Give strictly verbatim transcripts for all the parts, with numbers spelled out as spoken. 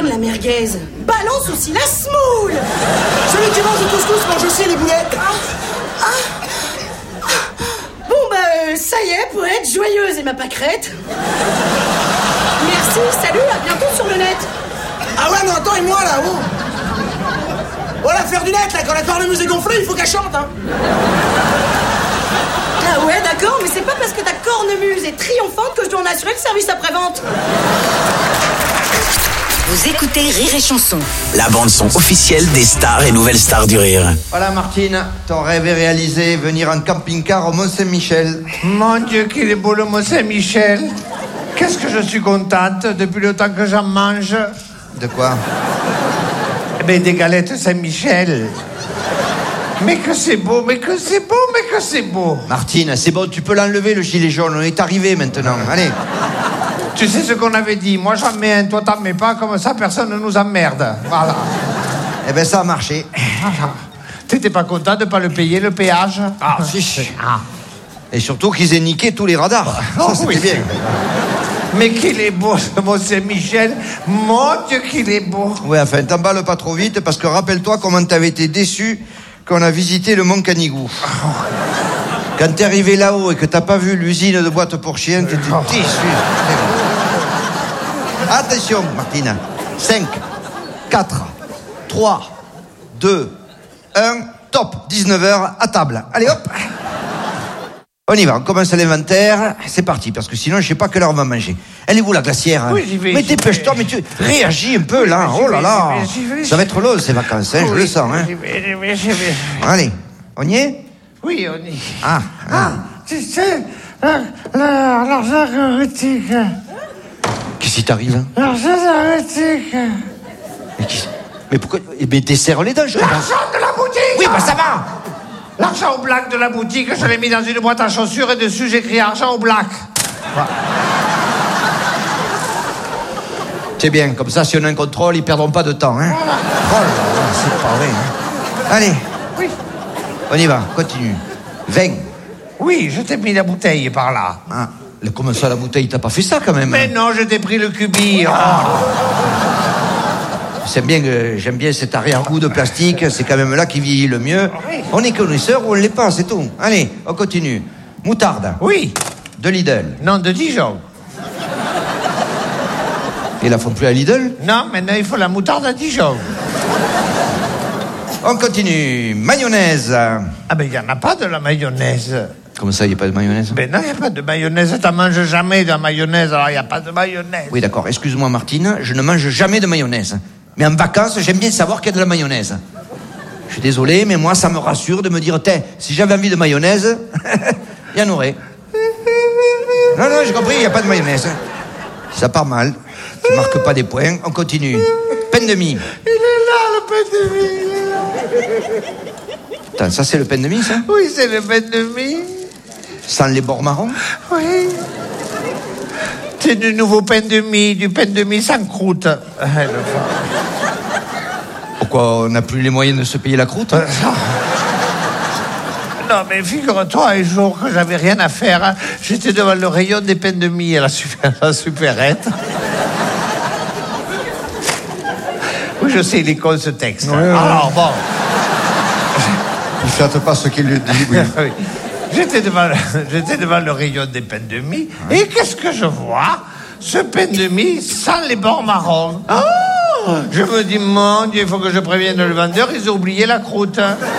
donne la merguez. Balance aussi la semoule. Celui qui mange le couscous mange aussi les boulettes. Ah, ah, ah. Bon, bah, euh, ça y est, poète joyeuse et ma pâquerette. Merci, salut, à bientôt sur le net. Ah ouais, mais attends, et moi, là, oh voilà, faire du net, là, quand la cornemuse est gonflée, il faut qu'elle chante, hein. Ah ouais, d'accord, mais c'est pas parce que ta cornemuse est triomphante que je dois en assurer le service après-vente. Vous écoutez Rire et Chanson. La bande-son officielle des stars et nouvelles stars du rire. Voilà Martine, ton rêve est réalisé, venir en camping-car au Mont-Saint-Michel. Mon Dieu, qu'il est beau le Mont-Saint-Michel. Qu'est-ce que je suis contente depuis le temps que j'en mange. De quoi? Eh bien, des galettes Saint-Michel. Mais que c'est beau, mais que c'est beau, mais que c'est beau. Martine, c'est bon, tu peux l'enlever le gilet jaune, on est arrivé maintenant, allez. Tu sais ce qu'on avait dit, moi j'en mets un, toi t'en mets pas, comme ça personne ne nous emmerde. Voilà. Eh ben ça a marché. Voilà. T'étais pas content de pas le payer, le péage? Ah, si. Ah. Et surtout qu'ils aient niqué tous les radars. Oh, ça, c'était oui. bien. Mais qu'il est beau ce Mont-Saint-Michel. Mon Dieu, qu'il est beau. Ouais, enfin, t'emballes pas trop vite, parce que rappelle-toi comment t'avais été déçu quand on a visité le Mont Canigou. Oh. Quand t'es arrivé là-haut et que t'as pas vu l'usine de boîtes pour chiens, t'étais oh. déçu. Attention, Martine. cinq, quatre, trois, deux, un, top. dix-neuf heures, à table. Allez, hop. On y va, on commence l'inventaire. C'est parti, parce que sinon, je sais pas quelle heure on va manger. Elle est où, la glacière? Oui, j'y vais. Mais dépêche-toi, mais tu réagis un peu, là. Oui, oh là là. J'y vais, j'y vais. Ça va être long, ces vacances, hein, Oui, je le sens. Hein. J'y vais, j'y vais, j'y vais. Allez, on y est? Oui, on y est. Ah, Ah, tu sais, l'argent hérétique. Qu'est-ce qui t'arrive? L'argent hérétique. Mais, qui... mais pourquoi? Mais desserre les dents, je L'argent de la boutique. Oui, bah ça va. L'argent au black de la boutique, je l'ai mis dans une boîte à chaussures et dessus j'ai écrit argent au black. Voilà. C'est bien, comme ça, si on a un contrôle, ils perdront pas de temps. Hein. Voilà. Oh là là, c'est pas vrai. Hein. Allez, Oui. on y va, continue. vingt. Oui, je t'ai mis la bouteille par là. Ah, comment ça, la bouteille? T'as pas fait ça, quand même? Mais hein. non, je t'ai pris le cubi. Oh. C'est bien que j'aime bien cet arrière-goût de plastique, c'est quand même là qui vieillit le mieux. Oui. On est connaisseur ou on l'est pas, c'est tout. Allez, on continue. Moutarde. Oui. De Lidl. Non, de Dijon. Ils la font plus à Lidl? Non, maintenant il faut la moutarde à Dijon. On continue. Mayonnaise. Ah ben il n'y en a pas de la mayonnaise. Comment ça, il n'y a pas de mayonnaise? Ben non, il n'y a pas de mayonnaise. T'en manges jamais de la mayonnaise, alors il n'y a pas de mayonnaise. Oui, d'accord. Excuse-moi, Martine, je ne mange jamais de mayonnaise. Mais en vacances, j'aime bien savoir qu'il y a de la mayonnaise. Je suis désolé, mais moi, ça me rassure de me dire, tiens, si j'avais envie de mayonnaise, il y en aurait. Non, non, j'ai compris, il n'y a pas de mayonnaise. Ça part mal. Tu marques pas des points. On continue. Pain de mie. Il est là, le pain de mie. Il est là. Attends, ça, c'est le pain de mie, ça? Oui, c'est le pain de mie. Sans les bords marrons? Oui. C'est du nouveau pain de mie, du pain de mie sans croûte. Pourquoi on n'a plus les moyens de se payer la croûte? Non, mais figure-toi, un jour que j'avais rien à faire, hein, j'étais devant le rayon des pains de mie à la, super, à la supérette. Oui, je sais, il est con ce texte. Ouais, ouais. Alors, bon. Il ne flatte pas ce qu'il lui dit, oui. Oui. J'étais devant, j'étais devant le rayon des pains de mie, ouais. Et qu'est-ce que je vois? Ce pain de mie sans les bords marrons. Oh, je me dis, mon Dieu, il faut que je prévienne le vendeur, ils ont oublié la croûte.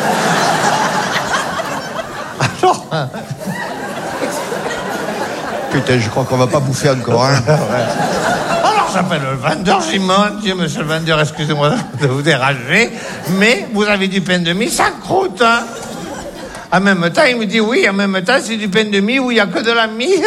Alors... Putain, je crois qu'on va pas bouffer encore, hein. Alors j'appelle le vendeur, je dis, mon Dieu, monsieur le vendeur, excusez-moi de vous déranger, mais vous avez du pain de mie sans croûte, hein. En même temps, il me dit, oui, en même temps, c'est du pain de mie où il n'y a que de la mie.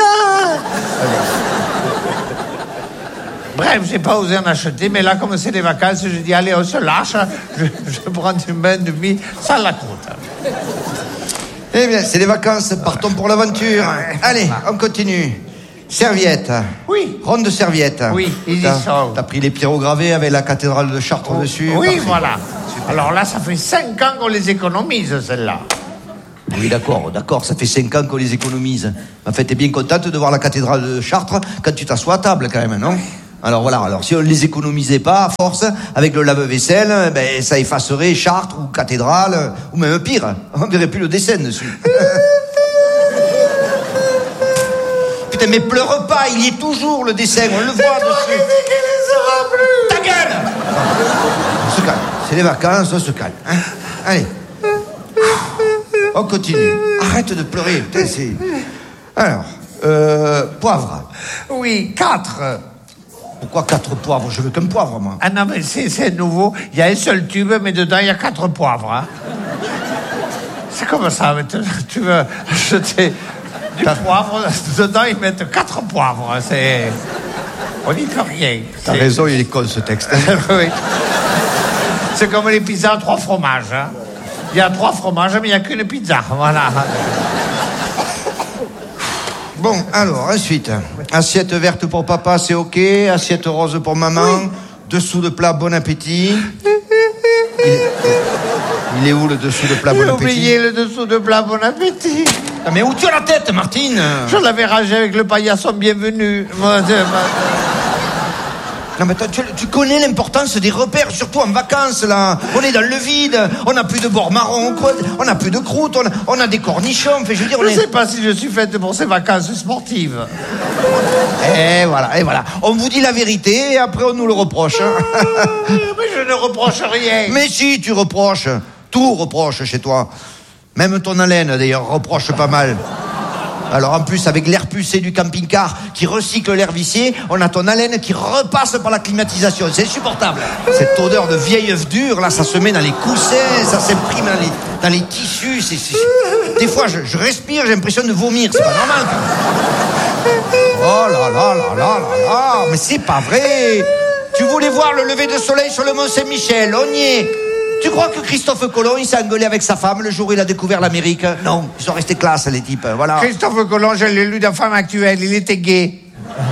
Bref, j'ai pas osé en acheter, mais là, comme c'est les vacances, je dis, allez, on se lâche, je, je prends du pain de mie sans la croûte. Eh bien, c'est les vacances, partons pour l'aventure. Allez, on continue. Serviette. Oui. Ronde de serviette. Oui, ils y T'as, sont. t'as pris les pyrogravés avec la cathédrale de Chartres oh, dessus. Oui, parfait. voilà. Super. Alors là, ça fait cinq ans qu'on les économise, celles-là. Oui, d'accord, d'accord, ça fait cinq ans qu'on les économise. En fait, t'es bien contente de voir la cathédrale de Chartres quand tu t'assois à table, quand même, non? Alors voilà, alors si on ne les économisait pas à force, avec le lave-vaisselle, ben, ça effacerait Chartres ou Cathédrale, ou même pire, on ne verrait plus le dessin dessus. Putain, mais pleure pas, il y est toujours le dessin, on le voit dessus. Ta gueule! On se calme, c'est les vacances, on se calme. Hein. Allez. On continue. Arrête de pleurer, putain, c'est... Alors, euh, poivre. Oui, quatre. Pourquoi quatre poivres? Je veux qu'un poivre, moi. Ah non, mais c'est, c'est nouveau. Il y a un seul tube, mais dedans, il y a quatre poivres. Hein. C'est comme ça, maintenant. Tu veux acheter du poivre, dedans, ils mettent quatre poivres. C'est... On n'y peut rien. T'as c'est... raison, il est con, ce texte. Oui. C'est comme les pizzas à trois fromages. Hein. Il y a trois fromages, mais il n'y a qu'une pizza. Voilà. Bon, alors, ensuite, assiette verte pour papa, c'est OK. Assiette rose pour maman. Oui. Dessous de plat, bon appétit. Il est, il est où, le dessous de plat, bon J'ai appétit? J'ai oublié le dessous de plat, bon appétit. Ah, mais où tu as la tête, Martine? Je l'avais rangé avec le paillasson bienvenu. Moi, c'est... Non, mais toi, tu, tu connais l'importance des repères, surtout en vacances, là. On est dans le vide, on n'a plus de bord marron, quoi. On n'a plus de croûte, on a, on a des cornichons. Enfin, je veux dire, on je est... sais pas si je suis faite pour ces vacances sportives. Et voilà, et voilà. On vous dit la vérité et après on nous le reproche. Mais je ne reproche rien. Mais si, tu reproches. Tout reproche chez toi. Même ton haleine, d'ailleurs, reproche pas mal. Alors en plus, avec l'air pucé du camping-car qui recycle l'air vicié, on a ton haleine qui repasse par la climatisation. C'est insupportable. Cette odeur de vieil œuf dur, là, ça se met dans les coussins, ça s'imprime dans les, dans les tissus. C'est, c'est... Des fois, je, je respire, j'ai l'impression de vomir. C'est pas normal. Oh là là là là là là. Mais c'est pas vrai. Tu voulais voir le lever de soleil sur le Mont Saint-Michel. On y est. Tu crois que Christophe Colomb, il s'est engueulé avec sa femme le jour où il a découvert l'Amérique? Non, ils sont restés classe, les types, voilà. Christophe Colomb, je l'ai lu dans Femme Actuelle, il était gay.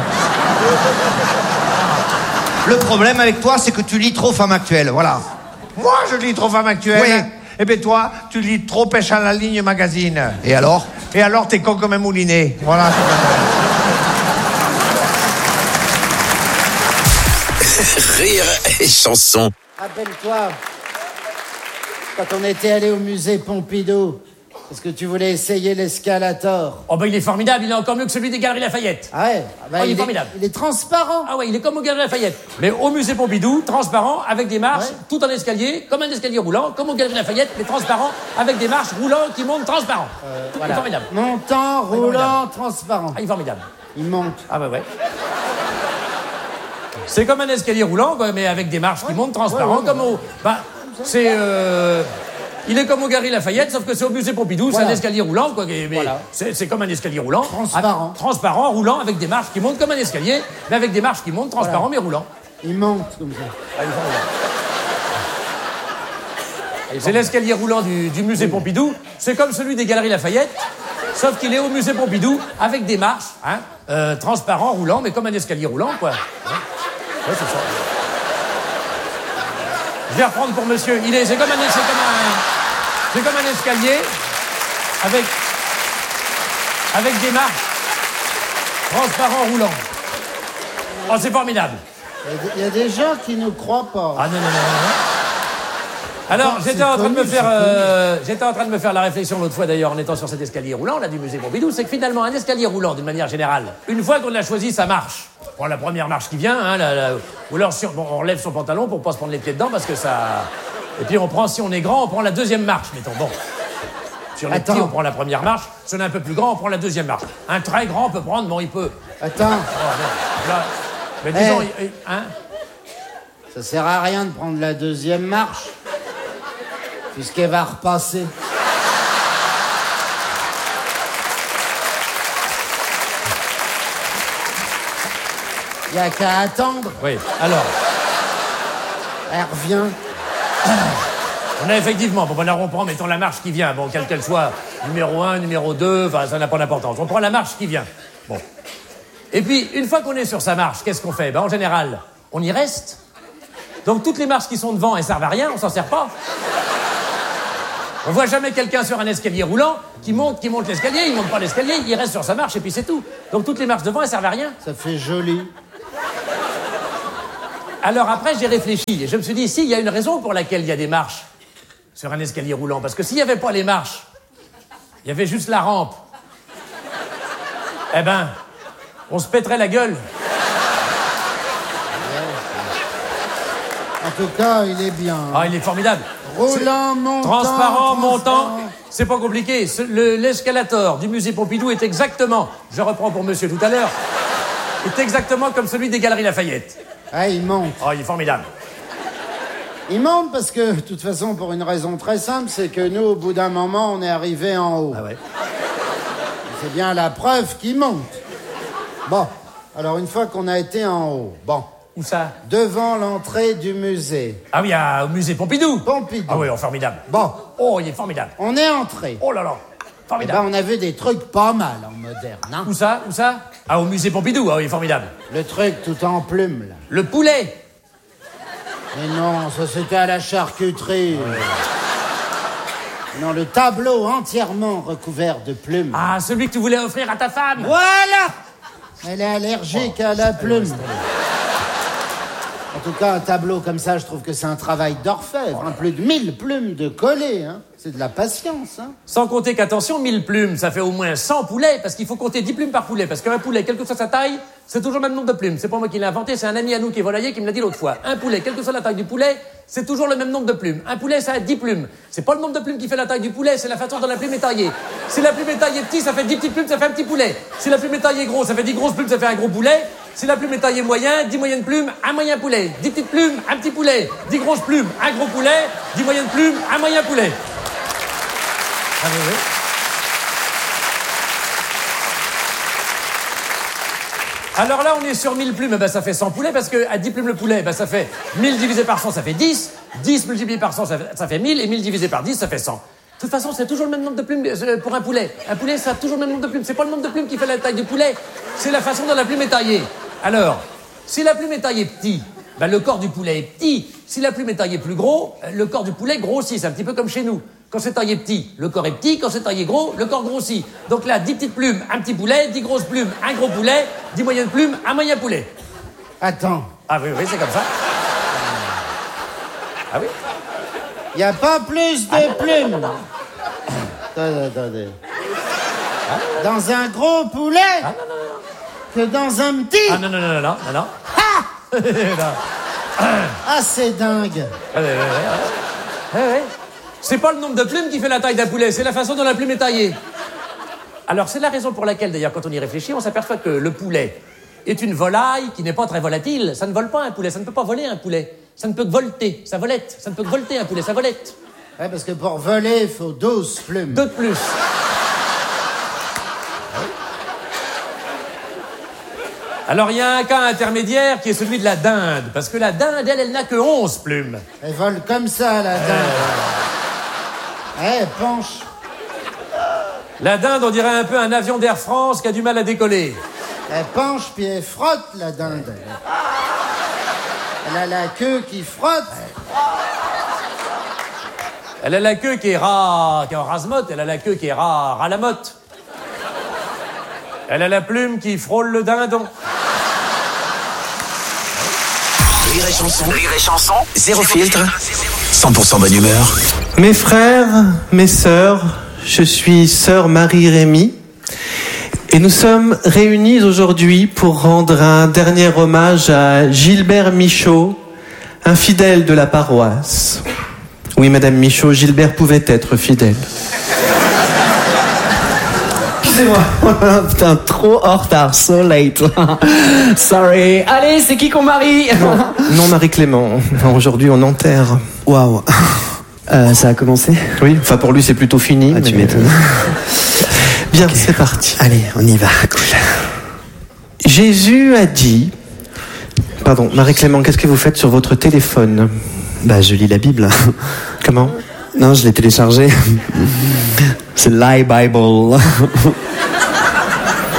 Le problème avec toi, c'est que tu lis trop Femme Actuelle, voilà. Moi, je lis trop Femme Actuelle. Oui. Eh bien, toi, tu lis trop Pêche à la ligne magazine. Et alors? Et alors, t'es con comme un moulinet. Voilà. Rire et chanson. Rappelle-toi, quand on était allé au musée Pompidou, est-ce que tu voulais essayer l'escalator? Oh ben il est formidable, il est encore mieux que celui des Galeries Lafayette. Ah ouais ah bah oh, il, il est est formidable. Il est transparent. Ah ouais, il est comme aux Galeries Lafayette. Mais au musée Pompidou, transparent, avec des marches, ouais. Tout en escalier, comme un escalier roulant, comme aux Galeries Lafayette, mais transparent, avec des marches roulantes qui montent transparent. Euh, voilà. Il est formidable. Montant, roulant, transparent. Ah, il est formidable. Il monte. Ah bah ouais. C'est comme un escalier roulant, quoi, mais avec des marches ouais. Qui montent transparent, ouais, ouais, comme ouais. Au... Bah, c'est... Euh... Il est comme au Galeries Lafayette, sauf que c'est au musée Pompidou, voilà. C'est un escalier roulant, quoi. Mais voilà. c'est, c'est comme un escalier roulant. Transparent. À, transparent, roulant, avec des marches qui montent comme un escalier, mais avec des marches qui montent, transparent, voilà. Mais roulant. Il monte comme ça. Ah, il c'est l'escalier roulant du, du musée Pompidou. C'est comme celui des Galeries Lafayette, sauf qu'il est au musée Pompidou, avec des marches, hein, euh, transparent, roulant, mais comme un escalier roulant, quoi. Hein ouais, c'est ça. Je vais reprendre pour monsieur. Il est, c'est comme un, c'est comme un, c'est comme un escalier avec, avec des marches transparents roulants. Oh, c'est formidable. Il y a des gens qui ne croient pas. Ah non, non, non, non. Alors, non, j'étais en train de me faire, euh, j'étais en train de me faire la réflexion l'autre fois d'ailleurs en étant sur cet escalier roulant là du musée Pompidou, c'est que finalement un escalier roulant d'une manière générale, une fois qu'on l'a choisi, ça marche. On prend la première marche qui vient, hein, la, la, ou alors si on, bon, on relève son pantalon pour pas se prendre les pieds dedans parce que ça. Et puis on prend, si on est grand, on prend la deuxième marche, mettons. Bon. Sur les petits, on prend la première marche. Si on est un peu plus grand, on prend la deuxième marche. Un très grand peut prendre, bon, il peut. Attends. Oh, bon, là, mais disons, hey. Hein. Ça sert à rien de prendre la deuxième marche. Puisqu'elle va repasser. Il n'y a qu'à attendre. Oui, alors. Elle revient. On a effectivement, bon, ben là, on prend, mettons la marche qui vient, bon, quelle qu'elle soit, numéro un, numéro deux, enfin, ça n'a pas d'importance. On prend la marche qui vient. Bon. Et puis, une fois qu'on est sur sa marche, qu'est-ce qu'on fait? Ben, en général, on y reste. Donc, toutes les marches qui sont devant, elles servent à rien, on s'en sert pas. On voit jamais quelqu'un sur un escalier roulant qui monte, qui monte l'escalier, il monte pas l'escalier, il reste sur sa marche et puis c'est tout. Donc toutes les marches devant, elles servent à rien. Ça fait joli. Alors après, j'ai réfléchi et je me suis dit, si, il y a une raison pour laquelle il y a des marches sur un escalier roulant. Parce que s'il n'y avait pas les marches, il y avait juste la rampe. Eh ben, on se pèterait la gueule. En tout cas, il est bien. Ah, il est formidable. Roulant, montant... Transparent, montant, c'est pas compliqué. Ce- le- L'escalator du musée Pompidou est exactement, je reprends pour monsieur tout à l'heure, est exactement comme celui des Galeries Lafayette. Ah, il monte. Oh, il est formidable. Il monte parce que, de toute façon, pour une raison très simple, c'est que nous, au bout d'un moment, on est arrivé en haut. Ah ouais. C'est bien la preuve qu'il monte. Bon, alors une fois qu'on a été en haut, bon, Où ça? devant l'entrée du musée. Ah oui, à- au musée Pompidou. Pompidou. Ah oui, oh, formidable. Bon, Oh, il est formidable. on est entré. Oh là là, Eh formidable. ben, on a vu des trucs pas mal en moderne, hein. Où ça? Où ça? Ah, au musée Pompidou. Ah oui, formidable. Le truc tout en plume, là. Le poulet. Mais non, ça c'était à la charcuterie. Non, le tableau entièrement recouvert de plumes. Ah, celui que tu voulais offrir à ta femme. Voilà! Elle est allergique à la plume. En tout cas, un tableau comme ça, je trouve que c'est un travail d'orfèvre. Hein. Plus de mille plumes de coller, hein. C'est de la patience, hein. Sans compter qu'attention, mille plumes, ça fait au moins cent poulets, parce qu'il faut compter dix plumes par poulet. Parce qu'un poulet, quelle que soit sa taille, c'est toujours le même nombre de plumes. C'est pas moi qui l'ai inventé, c'est un ami à nous qui est volailler qui me l'a dit l'autre fois. Un poulet, quelle que soit la taille du poulet, c'est toujours le même nombre de plumes. Un poulet, ça a dix plumes. C'est pas le nombre de plumes qui fait la taille du poulet, c'est la façon dont la plume est taillée. Si la plume est taillée petit, ça fait dix petites plumes, ça fait un petit poulet. Si la plume est taillée gros, ça fait dix grosses plumes, ça fait un gros poulet. Si la plume est taillée moyen, dix moyennes plumes, un moyen poulet. dix petites plumes, un petit poulet. dix grosses plumes, un gros poulet. dix moyennes plumes, un moyen poulet. Ah oui, oui. Alors là, on est sur mille plumes, eh ben, ça fait cent poulets, parce que à dix plumes le poulet, eh ben, ça fait mille divisé par cent, ça fait dix. dix multiplié par cent, ça fait, ça fait mille, et mille divisé par dix, ça fait cent. De toute façon, c'est toujours le même nombre de plumes euh, pour un poulet. Un poulet, ça a toujours le même nombre de plumes. C'est pas le nombre de plumes qui fait la taille du poulet, c'est la façon dont la plume est taillée. Alors, si la plume est taillée petit, ben, le corps du poulet est petit. Si la plume est taillée plus gros, le corps du poulet grossit. C'est un petit peu comme chez nous. Quand c'est taillé petit, le corps est petit. Quand c'est taillé gros, le corps grossit. Donc là, dix petites plumes, un petit poulet. dix grosses plumes, un gros poulet. dix moyennes plumes, un moyen poulet. Attends, Ah oui, oui, c'est comme ça. Ah oui? il n'y a pas plus de plumes. Attendez, attendez. Dans un gros poulet Ah non, non, non. que dans un petit. Ah non, non, non, non, non, non, non. Ah, c'est dingue. Ouais, ouais, ouais, ouais. Ouais, ouais. C'est pas le nombre de plumes qui fait la taille d'un poulet, c'est la façon dont la plume est taillée. Alors, c'est la raison pour laquelle, d'ailleurs, quand on y réfléchit, on s'aperçoit que le poulet est une volaille qui n'est pas très volatile. Ça ne vole pas un poulet, ça ne peut pas voler un poulet. Ça ne peut que volter, ça volette. Ça ne peut que volter un poulet, ça volette. Ouais, parce que pour voler, il faut douze plumes. Deux de plus. Alors, il y a un cas intermédiaire qui est celui de la dinde. Parce que la dinde, elle, elle n'a que onze plumes. Elle vole comme ça, la dinde. Eh, penche. La dinde, on dirait un peu un avion d'Air France qui a du mal à décoller. Elle penche, puis elle frotte, la dinde. Elle a la queue qui frotte. Elle a la queue qui est ras, qui est en rase-motte. Elle a la queue qui est ras, ras la motte. Elle a la plume qui frôle le dindon. Rire et chanson. Rire et chanson. Zéro filtre. cent pour cent bonne humeur. Mes frères, mes sœurs, je suis sœur Marie-Rémy et nous sommes réunis aujourd'hui pour rendre un dernier hommage à Gilbert Michaud, un fidèle de la paroisse. Oui, Madame Michaud, Gilbert pouvait être fidèle. Excusez-moi. Putain, trop en retard, so late. Sorry. Allez, c'est qui qu'on marie? Non, non Marie-Clément. Aujourd'hui, on enterre. Waouh. Euh, ça a commencé? Oui, enfin pour lui, c'est plutôt fini. Ah, tu mais... m'étonnes. Bien, Okay. c'est parti. Allez, on y va. Cool. Jésus a dit... Pardon, Marie-Clément, qu'est-ce que vous faites sur votre téléphone? Bah, je lis la Bible. Comment? Non, je l'ai téléchargé. C'est l'iBible.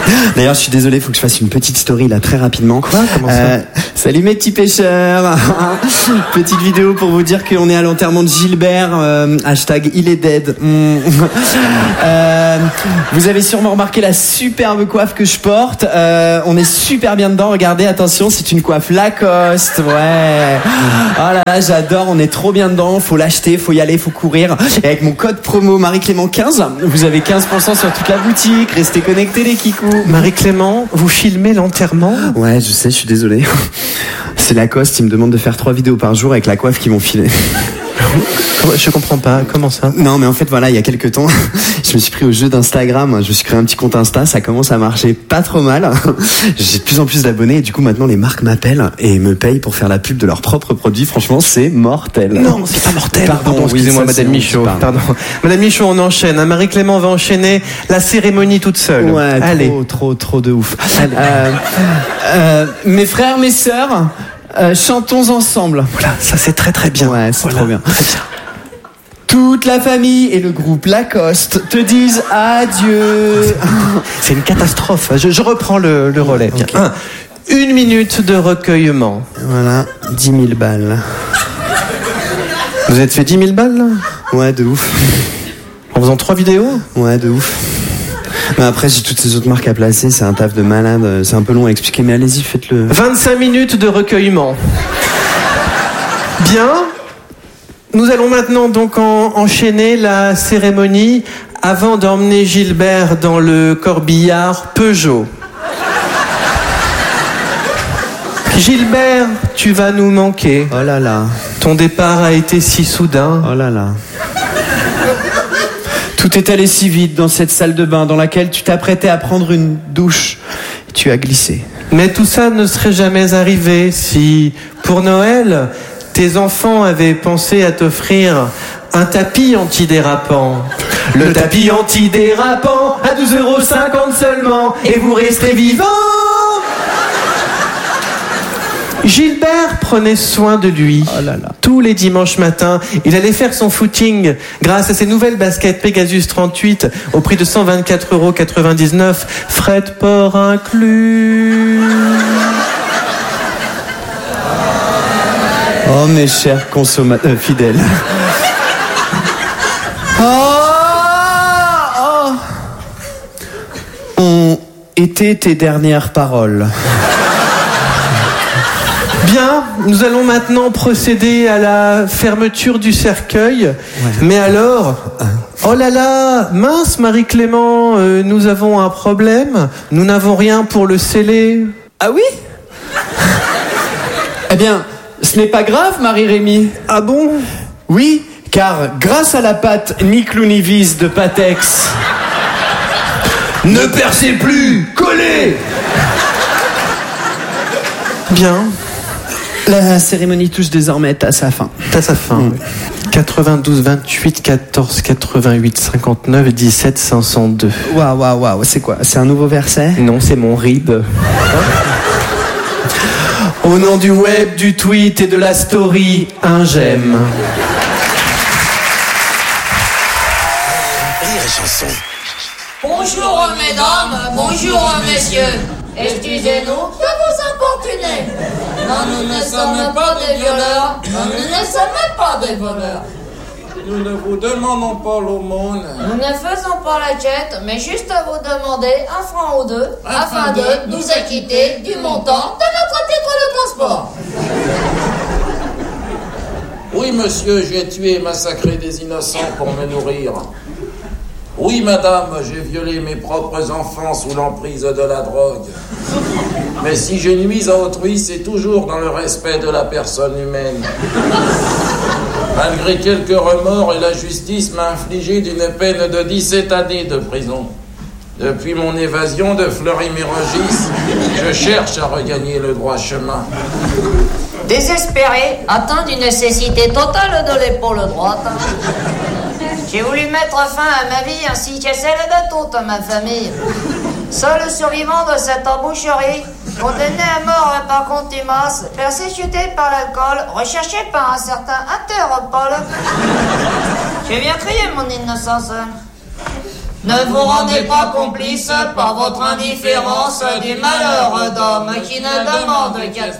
D'ailleurs, je suis désolé, il faut que je fasse une petite story là très rapidement. Quoi ? Comment ça ? Euh, Salut mes petits pêcheurs. Petite vidéo pour vous dire qu'on est à l'enterrement de Gilbert. Euh, hashtag il est dead. Mm. Euh, vous avez sûrement remarqué la superbe coiffe que je porte. Euh, on est super bien dedans. Regardez, attention, c'est une coiffe Lacoste. Ouais. Oh là là, j'adore. On est trop bien dedans. Faut l'acheter, faut y aller, faut courir. Et avec mon code promo Marie-Clément quinze, vous avez quinze pour cent sur toute la boutique. Restez connectés les kikous. Marie-Clément, vous filmez l'enterrement ? Ouais, je sais, je suis désolé. C'est Lacoste, ils me demandent de faire trois vidéos par jour avec la coiffe qu'ils m'ont filée. Je comprends pas, comment ça ? Non mais en fait voilà, il y a quelques temps, je me suis pris au jeu d'Instagram, je me suis créé un petit compte Insta, ça commence à marcher pas trop mal. J'ai de plus en plus d'abonnés et du coup maintenant les marques m'appellent et me payent pour faire la pub de leurs propres produits. Franchement c'est mortel. Non, c'est pas mortel. Pardon, Pardon, oui, excusez-moi ça, Madame c'est Michaud. bon, Pardon. Madame Michaud, on enchaîne. Hein. Marie-Clément va enchaîner la cérémonie toute seule. Ouais, allez. trop, trop, trop de ouf. Allez. Euh, euh, mes frères, mes sœurs, euh, chantons ensemble. Voilà, ça c'est très très bien. Ouais, c'est voilà. trop bien. Très bien. Toute la famille et le groupe Lacoste te disent adieu. C'est une catastrophe. Je, je reprends le, le relais. Bien. Okay. Un, une minute de recueillement. Voilà, dix mille balles. Vous êtes fait dix mille balles là ? Ouais, de ouf. En faisant trois vidéos ? Ouais, de ouf. Mais après, j'ai toutes ces autres marques à placer, c'est un taf de malade, c'est un peu long à expliquer, mais allez-y, faites-le. vingt-cinq minutes de recueillement. Bien. Nous allons maintenant donc en, enchaîner la cérémonie avant d'emmener Gilbert dans le corbillard Peugeot. Gilbert, tu vas nous manquer. Oh là là. Ton départ a été si soudain. Oh là là. Tout est allé si vite dans cette salle de bain dans laquelle tu t'apprêtais à prendre une douche. Tu as glissé. Mais tout ça ne serait jamais arrivé si, pour Noël, tes enfants avaient pensé à t'offrir un tapis antidérapant. Le tapis antidérapant à douze euros cinquante seulement et vous restez vivant. Gilbert prenait soin de lui. Oh là là. Tous les dimanches matins, il allait faire son footing grâce à ses nouvelles baskets Pegasus trente-huit au prix de cent vingt-quatre euros quatre-vingt-dix-neuf, frais de port inclus. Oh mes chers consommateurs euh, fidèles. Oh, oh. Ont été tes dernières paroles. Bien, nous allons maintenant procéder à la fermeture du cercueil. Ouais. Mais alors, oh là là, mince Marie-Clément, euh, nous avons un problème. Nous n'avons rien pour le sceller. Ah oui ? Eh bien, ce n'est pas grave, Marie-Rémy. Ah bon ? Oui, car grâce à la pâte ni clou ni vis de Patex... Ne percez plus, collez ! Bien. La cérémonie touche désormais à sa fin. À sa fin. Mmh. quatre-vingt-douze, vingt-huit, quatorze, quatre-vingt-huit, cinquante-neuf, dix-sept, cinq cent deux. Waouh, waouh, waouh, c'est quoi ? C'est un nouveau verset ? Non, c'est mon rib. Au nom du web, du tweet et de la story, un j'aime. Rire et chanson. Bonjour mesdames, bonjour messieurs. Excusez-nous de vous importuner. Non, nous ne sommes pas des violeurs. Non, nous ne sommes pas des voleurs. Nous ne vous demandons pas l'aumône. Nous ne faisons pas la quête, mais juste à vous demander un franc ou deux, afin de nous acquitter du montant de notre titre de transport. Oui, monsieur, j'ai tué et massacré des innocents pour me nourrir. Oui, madame, j'ai violé mes propres enfants sous l'emprise de la drogue. Mais si je nuis à autrui, c'est toujours dans le respect de la personne humaine. Malgré quelques remords, la justice m'a infligé d'une peine de dix-sept années de prison. Depuis mon évasion de Fleury-Mérogis, je cherche à regagner le droit chemin. Désespéré, atteint d'une nécessité totale de l'épaule droite, j'ai voulu mettre fin à ma vie ainsi qu'à celle de toute ma famille. Seul survivant de cette emboucherie, condamné à mort par contumace, persécuté par l'alcool, recherché par un certain Interpol, je viens crier mon innocence. Ne vous rendez pas complice par votre indifférence du malheur d'homme qui ne demande qu'à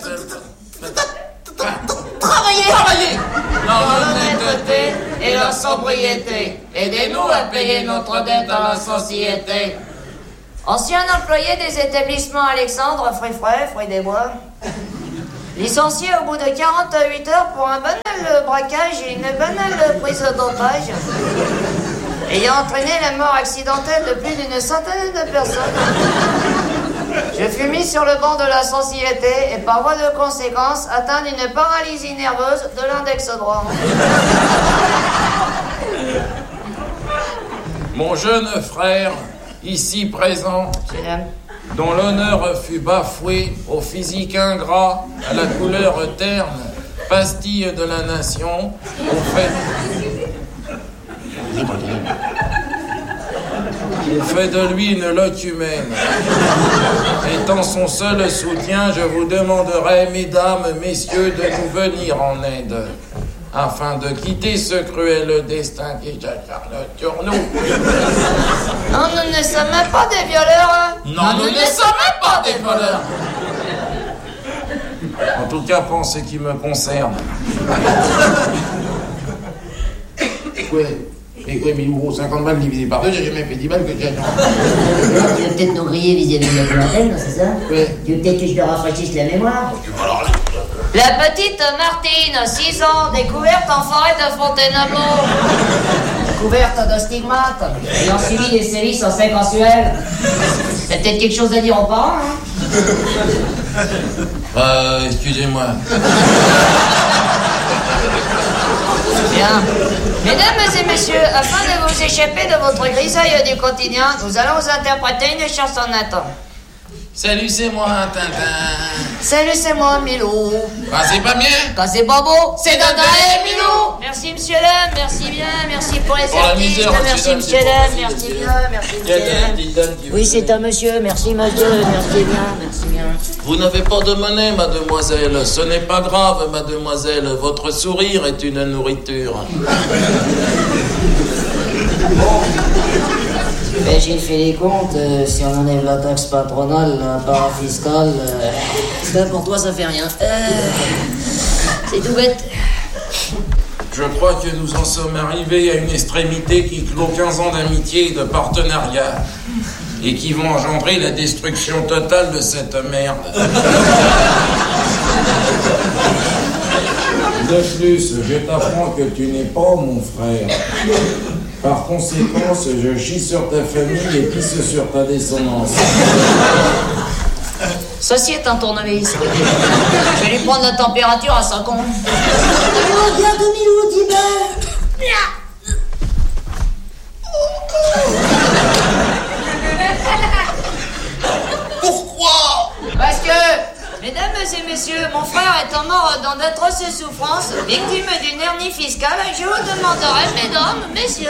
travailler, travailler dans l'honnêteté et la sobriété. Aidez-nous à payer notre dette à la société. Ancien employé des établissements Alexandre, fruits frais, fruits des bois. Licencié au bout de quarante-huit heures pour un banal braquage et une banale prise d'otage, ayant entraîné la mort accidentelle de plus d'une centaine de personnes. Je fus mis sur le banc de la société et par voie de conséquence atteint d'une paralysie nerveuse de l'index droit. Mon jeune frère, ici présent, dont l'honneur fut bafoué au physique ingrat, à la couleur terne, pastille de la nation, au fait... au fait de lui une locumène. Étant son seul soutien, je vous demanderai, mesdames, messieurs, de nous venir en aide, afin de quitter ce cruel destin qui s'acharne sur nous. Non, nous ne sommes pas des violeurs. Non, nous, nous ne sommes pas des voleurs. En tout cas, pour ce qui me concerne. Ouais. Et quoi, mais gros, cinquante balles divisé par deux, j'ai jamais fait dix balles que j'ai. Tu veux peut-être nous griller vis-à-vis de la clientèle, c'est ça? Oui. Tu veux peut-être que je leur rafraîchisse la mémoire? Alors, la petite Martine, six ans, découverte en forêt de Fontainebleau. Couverte de stigmates, ayant suivi des sévices en fait mensuels. T'as peut-être quelque chose à dire aux parents, hein? Euh, excusez-moi. Bien. Mesdames et messieurs, afin de vous échapper de votre grisaille du quotidien, nous allons vous interpréter une chansonnette. Salut, c'est moi, Tintin. Salut, c'est moi, Milou. Quand c'est pas bien, Quand c'est pas beau, c'est Tintin et Milou. Merci, monsieur l'homme, merci bien, merci pour les Pour la artistes, misère, merci, monsieur monsieur l'homme, l'homme, c'est merci pour bien, merci, monsieur l'homme. Oui, c'est un monsieur, merci, monsieur, merci bien, merci bien. Vous n'avez pas de monnaie, mademoiselle. Ce n'est pas grave, mademoiselle. Votre sourire est une nourriture. Ben, j'ai fait les comptes, euh, si on enlève la taxe patronale, la part fiscale, euh, ça pour toi ça fait rien. Euh, c'est tout bête. Je crois que nous en sommes arrivés à une extrémité qui clôt quinze ans d'amitié et de partenariat et qui vont engendrer la destruction totale de cette merde. De plus, je t'apprends que tu n'es pas mon frère. Par conséquent, je chie sur ta famille et pisse sur ta descendance. Ceci est un tournevis. Je vais lui prendre la température à cinq ans. Milou, viens de Milou, dis ben. Pourquoi? Parce que, mesdames et messieurs, mon frère étant mort dans d'atroces souffrances, victime d'une hernie fiscale, je vous demanderai, mesdames, messieurs...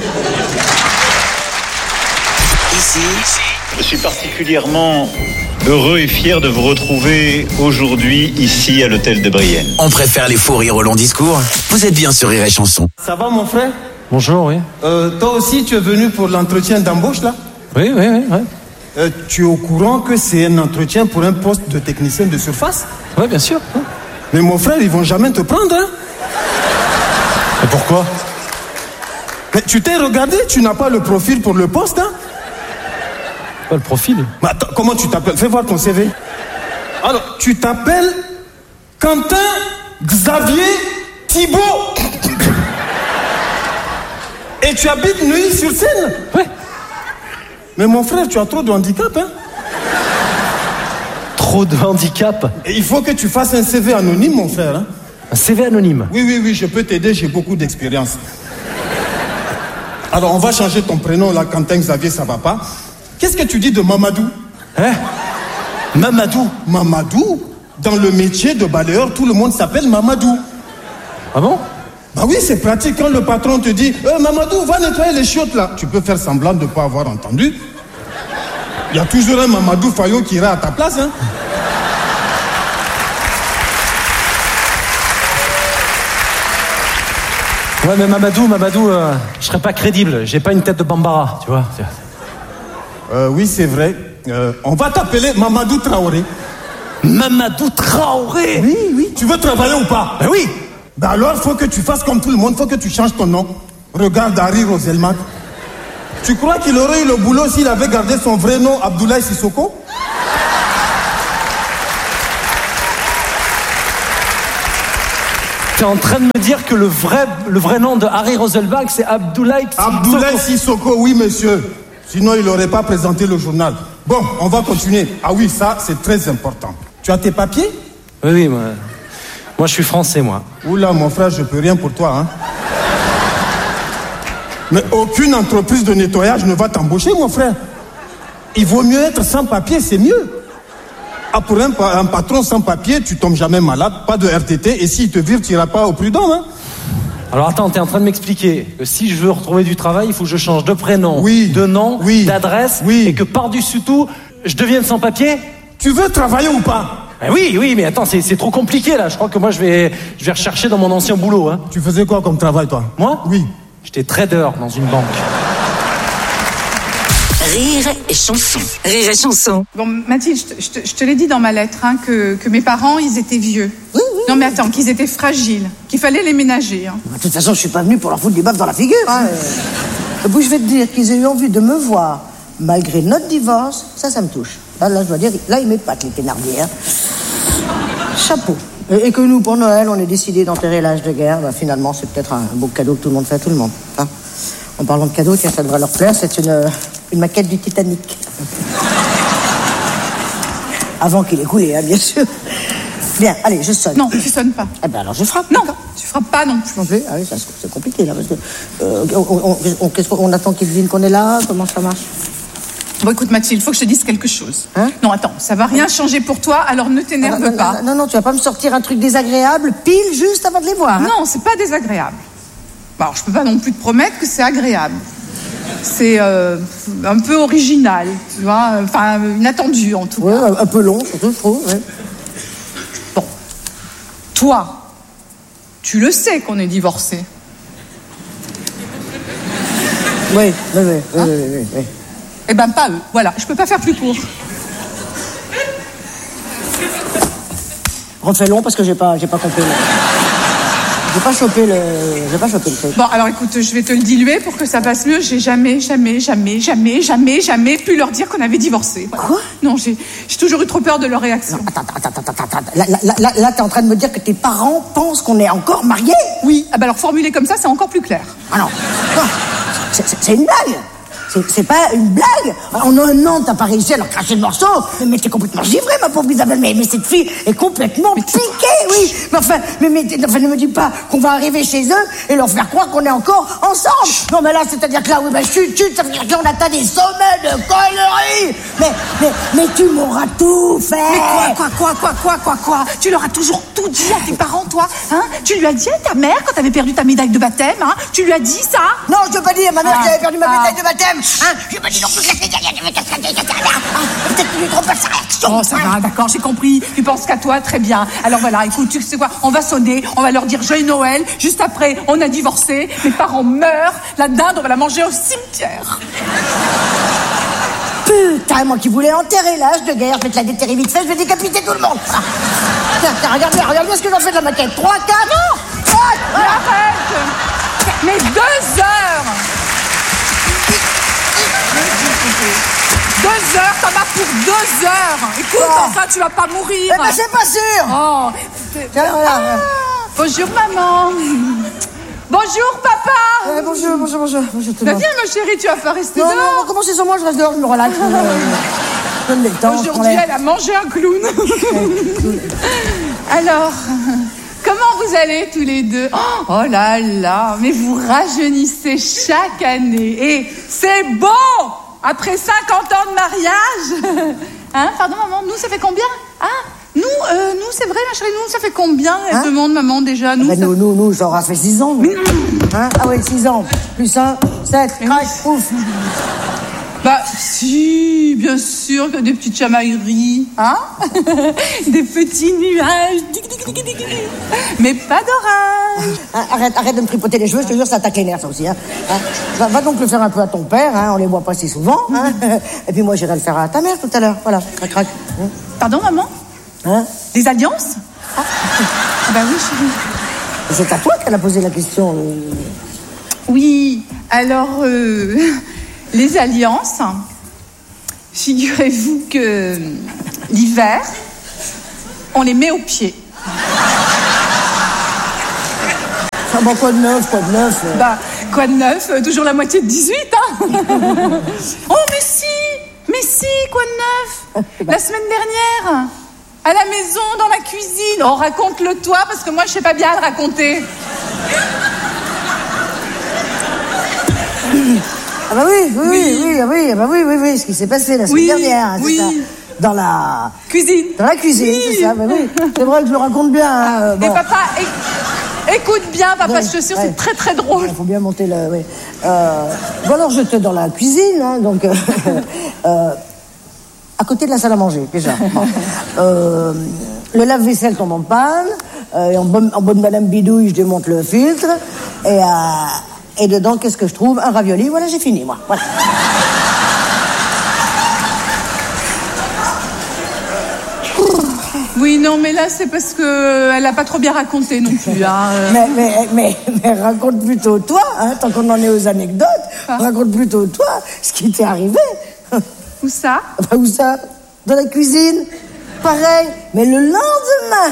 Ici, je suis particulièrement heureux et fier de vous retrouver aujourd'hui ici à l'hôtel de Brienne. On préfère les faux rires au long discours. Vous êtes bien sur Rire et Chanson. Ça va mon frère? Bonjour, oui. Euh, toi aussi tu es venu pour l'entretien d'embauche là? Oui, oui, oui. oui. Euh, tu es au courant que c'est un entretien pour un poste de technicien de surface? Oui, bien sûr. Oui. Mais mon frère, ils vont jamais te prendre, hein? Et pourquoi? Mais tu t'es regardé, tu n'as pas le profil pour le poste, hein? Pas le profil. Mais attends, comment tu t'appelles? Fais voir ton C V. Alors, tu t'appelles Quentin Xavier Thibault. Et tu habites Neuilly-sur-Seine? Oui. Mais mon frère, tu as trop de handicap, hein? Trop de handicap? Et il faut que tu fasses un C V anonyme, mon frère, hein? Un C V anonyme? Oui, oui, oui, je peux t'aider, j'ai beaucoup d'expérience. Alors, on va changer ton prénom, là, Quentin Xavier, ça va pas. Qu'est-ce que tu dis de Mamadou? Hein? Mamadou? Mamadou? Dans le métier de balayeur, tout le monde s'appelle Mamadou. Ah bon? Bah oui, c'est pratique. Quand le patron te dit euh, « Mamadou, va nettoyer les chiottes, là », tu peux faire semblant de ne pas avoir entendu. Il y a toujours un Mamadou Fayot qui ira à ta place, hein. Ouais, mais Mamadou, Mamadou, euh, je serais pas crédible. J'ai pas une tête de Bambara, tu vois. Euh, oui, c'est vrai. Euh, on va t'appeler Mamadou Traoré. Mamadou Traoré? Oui, oui. Tu veux travailler ou pas? Ben oui. Ben alors, faut que tu fasses comme tout le monde, faut que tu changes ton nom. Regarde Harry Roselmack. Tu crois qu'il aurait eu le boulot s'il avait gardé son vrai nom, Abdoulaye Sissoko? T'es en train de me dire que le vrai, le vrai nom de Harry Roselmack, c'est Abdoulaye Sissoko? Abdoulaye Sissoko, oui, monsieur. Sinon, il n'aurait pas présenté le journal. Bon, on va continuer. Ah oui, ça, c'est très important. Tu as tes papiers? Oui, oui, moi, moi je suis français, moi. Oula, mon frère, je peux rien pour toi, hein. Mais aucune entreprise de nettoyage ne va t'embaucher, mon frère. Il vaut mieux être sans papier, c'est mieux. Ah, pour un, un patron sans papier, tu tombes jamais malade, pas de R T T, et s'il te vire, tu n'iras pas au prud'homme, hein. Alors attends, t'es en train de m'expliquer que si je veux retrouver du travail, il faut que je change de prénom, oui, de nom, oui, d'adresse, oui, et que par-dessus tout, je devienne sans papier? Tu veux travailler ou pas? Ben oui, oui, mais attends, c'est, c'est trop compliqué là. Je crois que moi je vais, je vais rechercher dans mon ancien boulot. Hein. Tu faisais quoi comme travail, toi? Moi? Oui. J'étais trader dans une banque. Rire et chanson. Rire et chanson. Bon, Mathilde, je te, je te, je te l'ai dit dans ma lettre, hein, que, que mes parents, ils étaient vieux. Oui, oui. Non, mais attends, qu'ils étaient fragiles, qu'il fallait les ménager. Hein. De toute façon, je suis pas venu pour leur foutre des baffes dans la figure. Hein. Et puis, je vais te dire qu'ils aient eu envie de me voir, malgré notre divorce, ça, ça me touche. Là, là je dois dire, là, ils m'épatent, les Thénardier. Hein. Chapeau. Et, et que nous, pour Noël, on ait décidé d'enterrer l'âge de guerre, bah, finalement, c'est peut-être un beau cadeau que tout le monde fait à tout le monde. Hein. En parlant de cadeaux, tiens, ça devrait leur plaire, c'est une, une maquette du Titanic. Avant qu'il ait coulé, hein, bien sûr. Bien, allez, je sonne. Non, tu sonnes pas. Eh ben alors je frappe. Non, tu frappes pas non plus. Non plus. Ah oui, ça, c'est compliqué là, parce que euh, on, on, on, qu'est-ce qu'on on attend qu'ils devinent qu'on est là. Comment ça marche? Bon, écoute, Mathilde, il faut que je te dise quelque chose. Hein? Non, attends, ça va rien changer pour toi, alors ne t'énerve ah, non, pas. Non, non, non, tu vas pas me sortir un truc désagréable pile juste avant de les voir. Hein? Non, c'est pas désagréable. Alors, je peux pas non plus te promettre que c'est agréable. C'est euh, un peu original, tu vois, enfin, inattendu en tout ouais, cas. Un peu long, surtout, je trouve. Ouais. Bon. Toi, tu le sais qu'on est divorcés. Oui, oui, oui, oui, hein? oui, oui, oui. Eh ben, pas eux. Voilà, je peux pas faire plus court. Refais long parce que j'ai pas, j'ai pas compris. J'ai pas chopé le, j'ai pas chopé le truc. Bon, alors écoute, je vais te le diluer pour que ça passe mieux. J'ai jamais, jamais, jamais, jamais, jamais, jamais pu leur dire qu'on avait divorcé. Voilà. Quoi? Non, j'ai, j'ai toujours eu trop peur de leur réaction. Non, attends, attends, attends, attends, attends. Là, là, là, là t'es en train de me dire que tes parents pensent qu'on est encore mariés? Oui. Ah ben alors formulé comme ça, c'est encore plus clair. Ah non, non. C'est, c'est, c'est une blague. C'est, c'est pas une blague. En un an, t'as pas réussi à leur cracher le morceau. Mais, mais t'es complètement givrée, ma pauvre Isabelle. Mais, mais cette fille est complètement mais piquée, oui. Mais enfin, mais, mais enfin, ne me dis pas qu'on va arriver chez eux et leur faire croire qu'on est encore ensemble. Chut. Non, mais là, c'est-à-dire que là, oui, bah, chut, chut, ça veut dire qu'on atteint des sommets de conneries. Mais, mais, mais tu m'auras tout fait. Mais quoi, quoi, quoi, quoi, quoi, quoi, quoi? Tu leur as toujours tout dit à tes parents, toi, hein? Tu lui as dit à ta mère quand t'avais perdu ta médaille de baptême, hein? Tu lui as dit ça? Non, je ne veux pas dire à ma mère ah. que j'avais perdu ma ah. médaille de baptême. Hein, je pas dit non plus que peut-être qu'il lui trompe sa réaction. Oh, ça va, d'accord, j'ai compris. Tu penses qu'à toi, très bien. Alors voilà, écoute, tu sais quoi? On va sonner, on va leur dire joyeux Noël. Juste après, on a divorcé. Mes parents meurent. La dinde, on va la manger au cimetière. Putain, moi qui voulais enterrer l'âge de guerre, faites la déterrer vite fait, je vais décapiter tout le monde. Ah. Tiens, tiens, regarde bien, regarde bien ce que j'en fais de la maquette. trois, quatre. Non! Arrête! Mais deux heures! Deux heures, t'en as pour deux heures. Écoute, oh. Enfin, tu vas pas mourir. Eh ben, c'est pas sûr. Oh. Tiens, regarde. Ah. Bonjour, maman. Bonjour, papa. Eh, bonjour, bonjour, bonjour. bonjour bah, viens, ma chérie, tu vas pas rester non, dehors. Non, non, commencez sur moi, je reste dehors, je me relaxe. Je donne des temps. Aujourd'hui, elle a mangé un clown. Alors... Comment vous allez tous les deux? Oh là là, mais vous rajeunissez chaque année. Et c'est beau! Après cinquante ans de mariage. Hein? Pardon, maman, nous, ça fait combien? Ah, nous, euh, nous, c'est vrai, ma chérie, nous, ça fait combien? Elle hein? demande, maman, déjà. Nous, ah ben ça... nous, nous, nous, ça aura fait six ans. Nous. Hein? Ah oui, six ans. Plus un, sept, crac, ouf. Bon, Bah, si, bien sûr que des petites chamailleries, hein. Des petits nuages, mais pas d'orage. Hein, arrête, arrête de me tripoter les cheveux, je te jure, ça attaque les nerfs, ça aussi. Hein. Hein, va, va donc le faire un peu à ton père, hein, on les voit pas si souvent. Hein. Et puis moi, j'irai le faire à ta mère tout à l'heure, voilà, crac, crac. Hein. Pardon, maman? Hein? Des alliances? Ah, ah bah oui, chérie. C'est à toi qu'elle a posé la question. Euh... Oui, alors, euh, les alliances, figurez-vous que l'hiver, on les met au pied. Ah bon, quoi de neuf, quoi de neuf euh... Bah, quoi de neuf? euh, Toujours la moitié de dix-huit, hein. Oh, mais si, mais si, quoi de neuf? La semaine dernière, à la maison, dans la cuisine. Oh, raconte-le toi, parce que moi, je sais pas bien le raconter. Ah bah oui, oui, oui, oui, oui, ah bah oui, oui, oui, ce qui s'est passé la semaine Oui, dernière, hein, c'est oui. ça. Dans la... Cuisine. Dans la cuisine, Oui. c'est ça, bah oui. C'est vrai que je le raconte bien, hein, euh, Mais bon. papa, éc- écoute bien, papa, Ouais, je te jure, ouais. c'est très très drôle. Il faut bien monter le... Oui. Euh, bon alors, j'étais dans la cuisine, hein, donc... Euh, euh, à côté de la salle à manger, déjà. Bon. Euh, le lave-vaisselle tombe en panne, euh, et en bonne, en bonne madame bidouille, je démonte le filtre, et, euh, et dedans, qu'est-ce que je trouve? Un ravioli, voilà, j'ai fini, moi. Voilà. Oui, non, mais là, c'est parce que elle a pas trop bien raconté non plus. Hein. Mais, mais, mais, mais raconte plutôt toi, hein, tant qu'on en est aux anecdotes, Ah. raconte plutôt toi ce qui t'est arrivé. Où ça? Bah, où ça? Dans la cuisine. Pareil, mais le lendemain.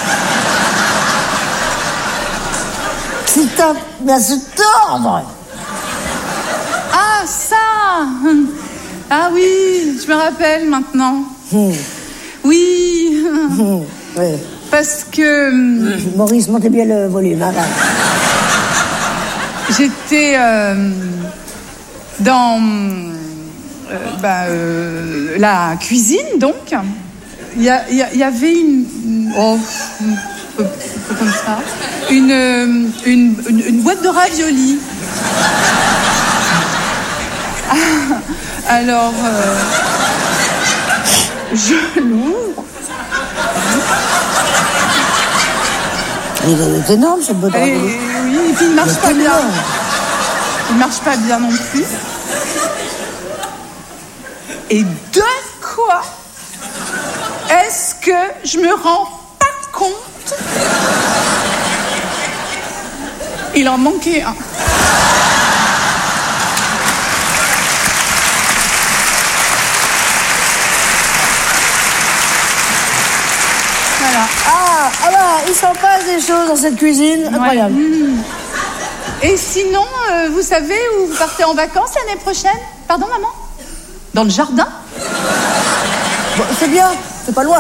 Putain, mais à se tordre. Ah, ça. Ah oui, je me rappelle maintenant. Hmm. Oui. Hmm, oui. Parce que Maurice, montez bien le volume. Hein, là. j'étais euh, dans euh, bah, euh, la cuisine, donc. Il y, a- il y a- il y avait une... Oh, un peu, un peu comme ça. Une, euh, une, une, une boîte de raviolis. Ah, alors, euh, je l'ouvre. Il est énorme, cette boîte de Et, raviolis. oui, et puis il marche Mais pas bien. énorme. Il marche pas bien non plus. Et de quoi est-ce que je me rends pas compte? Il en manquait un. Voilà. Ah, ah bah, il s'en passe des choses dans cette cuisine. Incroyable. Ouais. Mmh. Et sinon, euh, vous savez où vous partez en vacances l'année prochaine? Pardon, maman? Dans le jardin? Bon, c'est bien, c'est pas loin.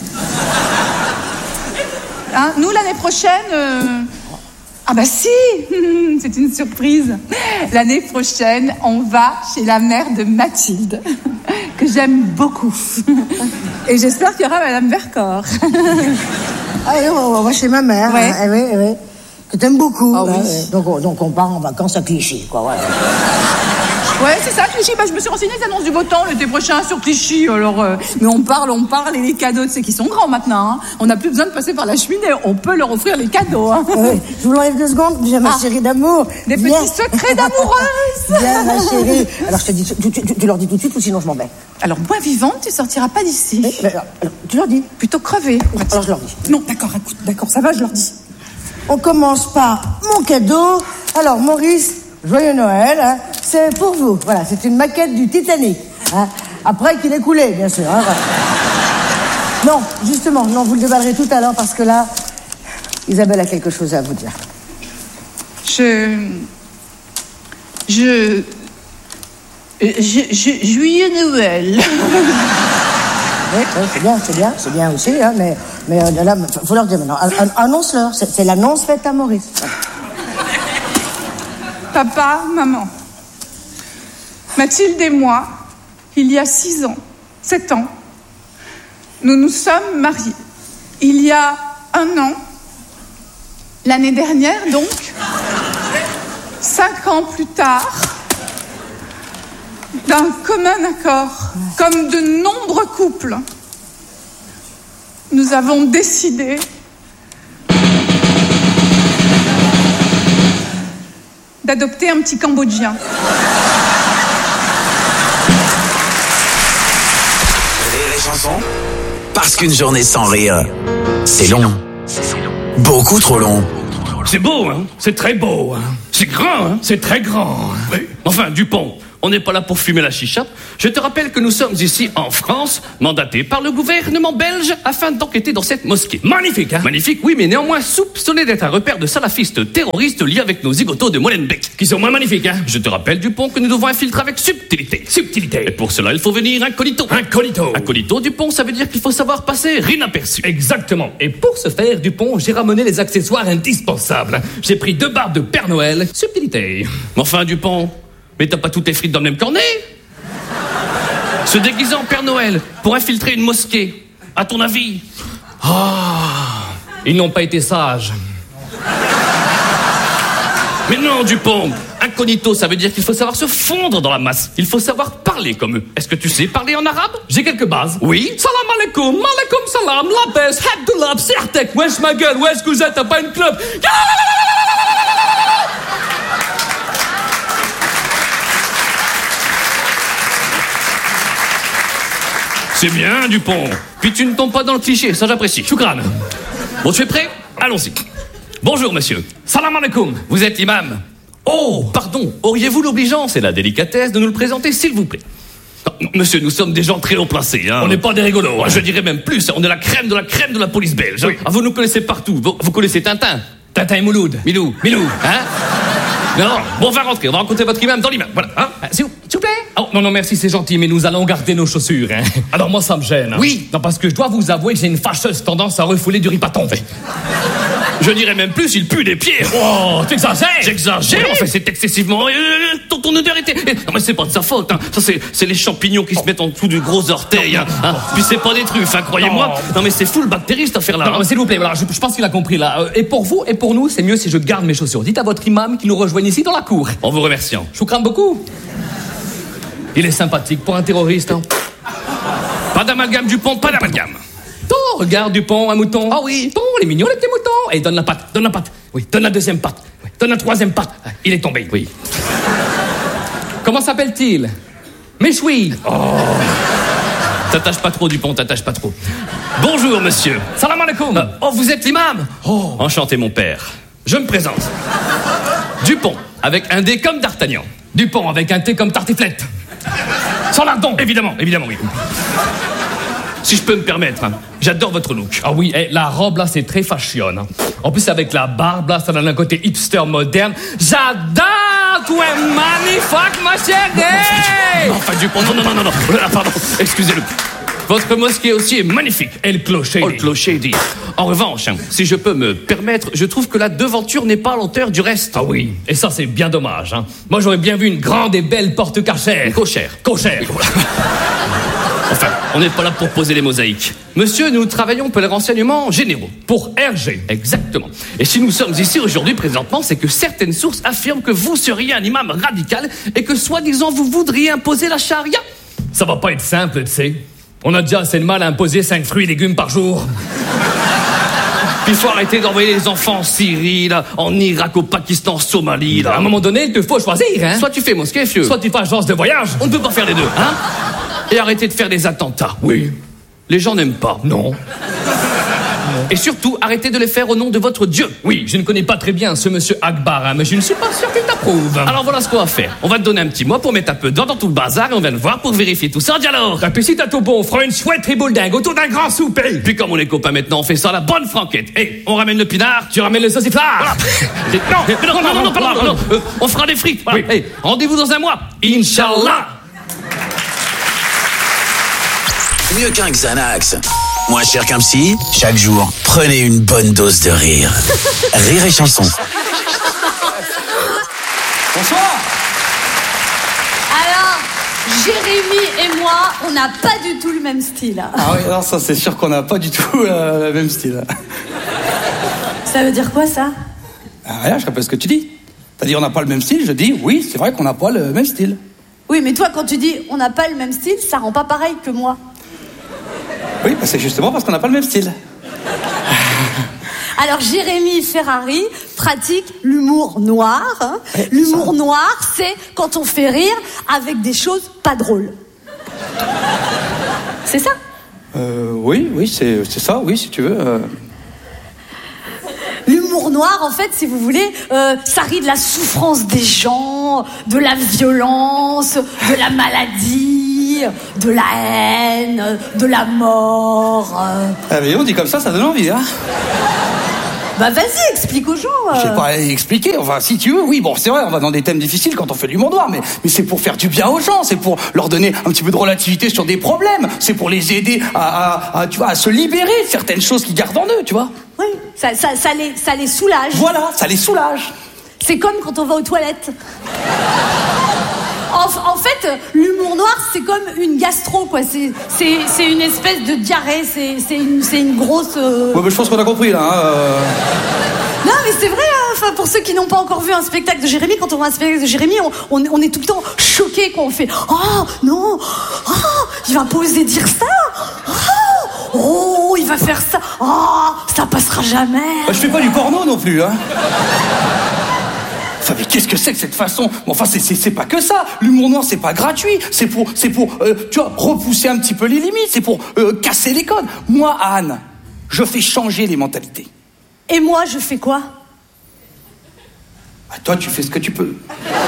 Hein, nous, l'année prochaine... euh, Ah bah si. C'est une surprise. L'année prochaine, on va chez la mère de Mathilde, que j'aime beaucoup. Et j'espère qu'il y aura Madame Vercors. Ah oui, on va chez ma mère. Ouais. Hein, eh oui, eh oui. Que t'aimes beaucoup. Ah hein, oui. ouais. Donc, on, donc on part en vacances à Clichy, quoi. Voilà. Ouais, c'est ça, Clichy. Bah, je me suis renseignée, les annonces du beau temps l'été prochain sur Clichy. Alors, euh, mais on parle, on parle, et les cadeaux, tu sais qu'ils sont grands maintenant. Hein. On n'a plus besoin de passer par la cheminée. On peut leur offrir les cadeaux. Hein. Oui, je vous l'enlève deux secondes. J'ai ma Ah. chérie d'amour. Des Viens. petits secrets d'amoureuse. Viens, ma chérie. Alors, je te dis, tu, tu- tu- tu leur dis tout de suite ou sinon je m'en vais. Alors, moi vivante, tu sortiras pas d'ici. Oui, mais alors, alors, tu leur dis. Plutôt crevé. Alors, je leur dis. Non, d'accord, écoute, d'accord, ça va, je leur dis. On commence par mon cadeau. Alors, Maurice, joyeux Noël. Hein. C'est pour vous. Voilà, c'est une maquette du Titanic. Hein. Après qu'il est coulé, bien sûr. Hein, voilà. Non, justement, non, vous le déballerez tout à l'heure parce que là, Isabelle a quelque chose à vous dire. Je... Je... je, je joyeux Noël. Oui, oui, c'est bien, c'est bien, c'est bien aussi, hein, mais, mais euh, là, il faut leur dire maintenant. An- an- Annonce-leur, c'est c'est l'annonce faite à Maurice. Papa, maman, Mathilde et moi, il y a six ans, sept ans, nous nous sommes mariés. Il y a un an, l'année dernière donc, cinq ans plus tard, d'un commun accord, comme de nombreux couples, nous avons décidé d'adopter un petit Cambodgien. Rire et chanson. Parce qu'une journée sans rire, c'est long. Beaucoup trop long. C'est beau, hein? C'est très beau, hein? C'est grand, hein? C'est très grand. Hein? Oui. Enfin, Dupont, on n'est pas là pour fumer la chicha. Je te rappelle que nous sommes ici en France, mandatés par le gouvernement belge afin d'enquêter dans cette mosquée. Magnifique, hein? Magnifique, oui, mais néanmoins soupçonné d'être un repère de salafistes terroristes liés avec nos zigotos de Molenbeek. Qui sont moins magnifiques, hein? Je te rappelle, Dupont, que nous devons infiltrer avec subtilité. Subtilité. Et pour cela, il faut venir incognito. Incognito. Incognito, Dupont, ça veut dire qu'il faut savoir passer inaperçu. Exactement. Et pour ce faire, Dupont, j'ai ramené les accessoires indispensables. J'ai pris deux barbes de Père Noël. Subtilité. Enfin, Dupont, mais t'as pas toutes les frites dans le même cornet? Se déguiser en Père Noël pour infiltrer une mosquée, à ton avis? Ah, ils n'ont pas été sages. Mais non, Dupont, incognito, ça veut dire qu'il faut savoir se fondre dans la masse. Il faut savoir parler comme eux. Est-ce que tu sais parler en arabe? J'ai quelques bases. Oui. Salam alaikum, malaikum salam, la baisse, haddoulab, sertek, wesh ma gueule, wesh que t'as pas une club. C'est bien, Dupont. Puis tu ne tombes pas dans le cliché, ça j'apprécie. Choukran. Bon, tu es prêt? Allons-y. Bonjour, monsieur. Salam alaikum. Vous êtes imam? Oh, pardon. Auriez-vous l'obligeance et la délicatesse de nous le présenter, s'il vous plaît? Non, monsieur, nous sommes des gens très haut placés. Hein. On n'est pas des rigolos. Hein. Je dirais même plus. On est la crème de la crème de la police belge. Oui. Ah, vous nous connaissez partout. Vous, vous connaissez Tintin? Tintin et Mouloud. Milou. Milou. Hein? Non, non, bon, on va rentrer, on va rencontrer votre imam dans l'imam, voilà, hein. S'il vous, s'il vous plaît. Oh, non, non, merci, c'est gentil, mais nous allons garder nos chaussures, hein. Alors moi, ça me gêne. Hein. Oui. Non, parce que je dois vous avouer que j'ai une fâcheuse tendance à refouler du ripaton. Je dirais même plus, il pue des pieds. Oh, tu exagères. J'exagère, oui. Enfin, c'est excessivement... Euh, ton, ton odeur était... Non, mais c'est pas de sa faute, hein. Ça, c'est, c'est les champignons qui oh. se mettent en dessous du gros orteil, hein. hein. Puis c'est pas des truffes, hein, croyez-moi. Non. non, mais c'est full bactérie, cette affaire-là. Non, hein. mais s'il vous plaît, voilà, je, je pense qu'il a compris, là. Et pour vous, et pour nous, c'est mieux si je garde mes chaussures. Dites à votre imam qu'il nous rejoigne ici dans la cour. En vous remerciant. Je vous crame beaucoup. Il est sympathique pour un terroriste, hein. Pas d'amalgame, Dupont, pas d'amalgame. Oh, regarde, Dupont, un mouton. Ah oui, oh, les mignons, les petits moutons. Et donne la patte, donne la patte. Oui, donne la deuxième patte. Oui, donne la troisième patte. Il est tombé. Oui. Comment s'appelle-t-il? Méchoui. Oh. T'attaches pas trop, Dupont, t'attaches pas trop. Bonjour, monsieur. Salam alaikum. Euh, oh, vous êtes l'imam? Oh. Enchanté, mon père. Je me présente. Dupont, avec un D comme d'Artagnan. Dupont, avec un T comme tartiflette. Sans lardon. Évidemment, évidemment, oui. Si je peux me permettre, hein, j'adore votre look. Ah oui, eh, la robe là, c'est très fashion. Hein. En plus, avec la barbe là, ça donne un côté hipster moderne. J'adore! Tu es magnifique, ma chérie! Non, pas Dupont, non, non, non, non, non. Ah, pardon, excusez-le. Votre mosquée aussi est magnifique. Et le clocher. Oh, le clocher dit. En revanche, hein, si je peux me permettre, je trouve que la devanture n'est pas à l'auteur du reste. Ah oui, et ça c'est bien dommage. Hein. Moi j'aurais bien vu une grande et belle porte cachère. Cochère. Cochère. Enfin, on n'est pas là pour poser les mosaïques. Monsieur, nous travaillons pour les renseignements généraux. Pour R G. Exactement. Et si nous sommes ici aujourd'hui présentement, c'est que certaines sources affirment que vous seriez un imam radical et que soi-disant vous voudriez imposer la charia. Ça va pas être simple, tu sais. On a déjà assez de mal à imposer cinq fruits et légumes par jour. Puis il faut arrêter d'envoyer les enfants en Syrie, là, en Irak, au Pakistan, en Somalie, là. À un moment donné, il te faut choisir, hein. Soit tu fais mosquée, fieu. Soit tu fais agence de voyage. On ne peut pas faire les deux, hein. Et arrêter de faire des attentats. Oui. Les gens n'aiment pas. Non. Et surtout, arrêtez de les faire au nom de votre Dieu. Oui, je ne connais pas très bien ce monsieur Akbar, hein, mais je ne suis pas sûr qu'il t'approuve. Alors voilà ce qu'on va faire. On va te donner un petit mois pour mettre un peu d'ordre dans tout le bazar et on vient le voir pour vérifier tout ça. Dis alors. Et puis si t'as tout bon, on fera une chouette riboule dingue autour d'un grand souper. Puis comme on est copains maintenant, on fait ça à la bonne franquette. Hé, hey, on ramène le pinard, tu ramènes le sauciflard. Voilà. non, non, non, non, non, pardon, non, non, euh, on fera des frites. Voilà. Oui. Hey, rendez-vous dans un mois. Inch'Allah. Mieux qu'un Xanax, moins cher qu'un psy, chaque jour, prenez une bonne dose de rire. Rire et chanson. Bonsoir. Alors, Jérémy et moi, on n'a pas du tout le même style. Ah oui, non, ça c'est sûr qu'on n'a pas du tout euh, le même style. Ça veut dire quoi, ça? Ah, rien, je répète ce que tu dis. T'as dit on n'a pas le même style, je dis oui, c'est vrai qu'on n'a pas le même style. Oui, mais toi, quand tu dis on n'a pas le même style, ça rend pas pareil que moi. Oui, bah c'est justement parce qu'on n'a pas le même style. Alors, Jérémy Ferrari pratique l'humour noir. Hein. Ouais, l'humour noir, c'est quand on fait rire avec des choses pas drôles. C'est ça? Euh, oui, oui, c'est, c'est ça, oui, si tu veux. Euh... L'humour noir, en fait, si vous voulez, euh, ça rit de la souffrance des gens, de la violence, de la maladie, de la haine, de la mort. Euh... Ah mais on dit comme ça, ça donne envie, hein. Bah vas-y, explique aux gens. Euh... Je sais pas expliquer, enfin si tu veux, oui, bon c'est vrai, on va dans des thèmes difficiles quand on fait de l'humour noir, mais, mais c'est pour faire du bien aux gens, c'est pour leur donner un petit peu de relativité sur des problèmes, c'est pour les aider à, à, à, tu vois, à se libérer de certaines choses qu'ils gardent en eux, tu vois. Oui, ça, ça, ça, les, ça les soulage. Voilà, ça les soulage. C'est comme quand on va aux toilettes. En, en fait, l'humour noir, c'est comme une gastro, quoi. C'est, c'est, c'est une espèce de diarrhée. C'est, c'est, une, c'est une grosse... Euh... Ouais, mais je pense qu'on a compris, là. Hein, euh... Non, mais c'est vrai, hein. Enfin, pour ceux qui n'ont pas encore vu un spectacle de Jérémy, quand on voit un spectacle de Jérémy, on, on, on est tout le temps choqués, quoi. On fait « Oh, non, oh, il va pas oser dire ça. Oh, oh, il va faire ça. Oh, ça passera jamais. » Bah, je fais pas du porno non plus, hein. Enfin, mais qu'est-ce que c'est que cette façon? Bon, enfin, c'est, c'est, c'est pas que ça. L'humour noir, c'est pas gratuit. C'est pour, c'est pour, euh, tu vois, repousser un petit peu les limites. C'est pour euh, casser les codes. Moi, Anne, je fais changer les mentalités. Et moi, je fais quoi? Bah, toi, tu fais ce que tu peux.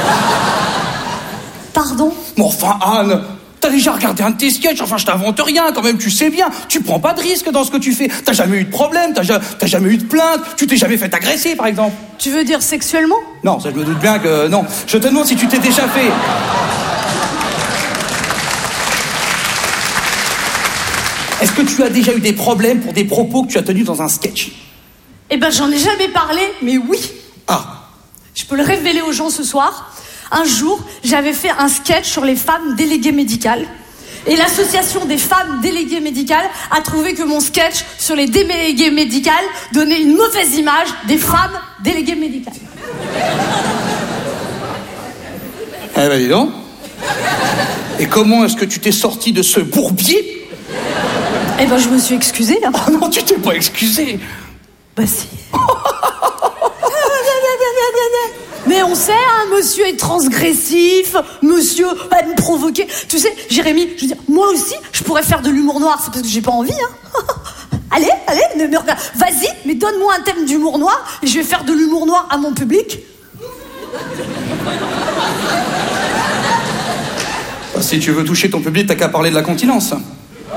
Pardon? Mais enfin, Anne, t'as déjà regardé un de tes sketchs, enfin je t'invente rien, quand même tu sais bien, tu prends pas de risque dans ce que tu fais, t'as jamais eu de problème, t'as, ja- t'as jamais eu de plainte, tu t'es jamais fait agresser par exemple. Tu veux dire sexuellement? Non, ça je me doute bien que non. Je te demande si tu t'es déjà fait. Est-ce que tu as déjà eu des problèmes pour des propos que tu as tenus dans un sketch? Eh ben j'en ai jamais parlé, mais oui. Ah. Je peux le révéler aux gens ce soir. Un jour, j'avais fait un sketch sur les femmes déléguées médicales. Et l'association des femmes déléguées médicales a trouvé que mon sketch sur les déléguées médicales donnait une mauvaise image des femmes déléguées médicales. Eh ben dis donc. Et comment est-ce que tu t'es sorti de ce bourbier? Eh ben je me suis excusée là. Oh non, tu t'es pas excusée. Bah si. Mais on sait, hein, monsieur est transgressif, monsieur aime provoquer. Tu sais, Jérémy, je veux dire, moi aussi, je pourrais faire de l'humour noir, c'est parce que j'ai pas envie, hein. Allez, allez, ne me regarde. Vas-y, mais donne-moi un thème d'humour noir, et je vais faire de l'humour noir à mon public. Bah, si tu veux toucher ton public, t'as qu'à parler de la continence. Non,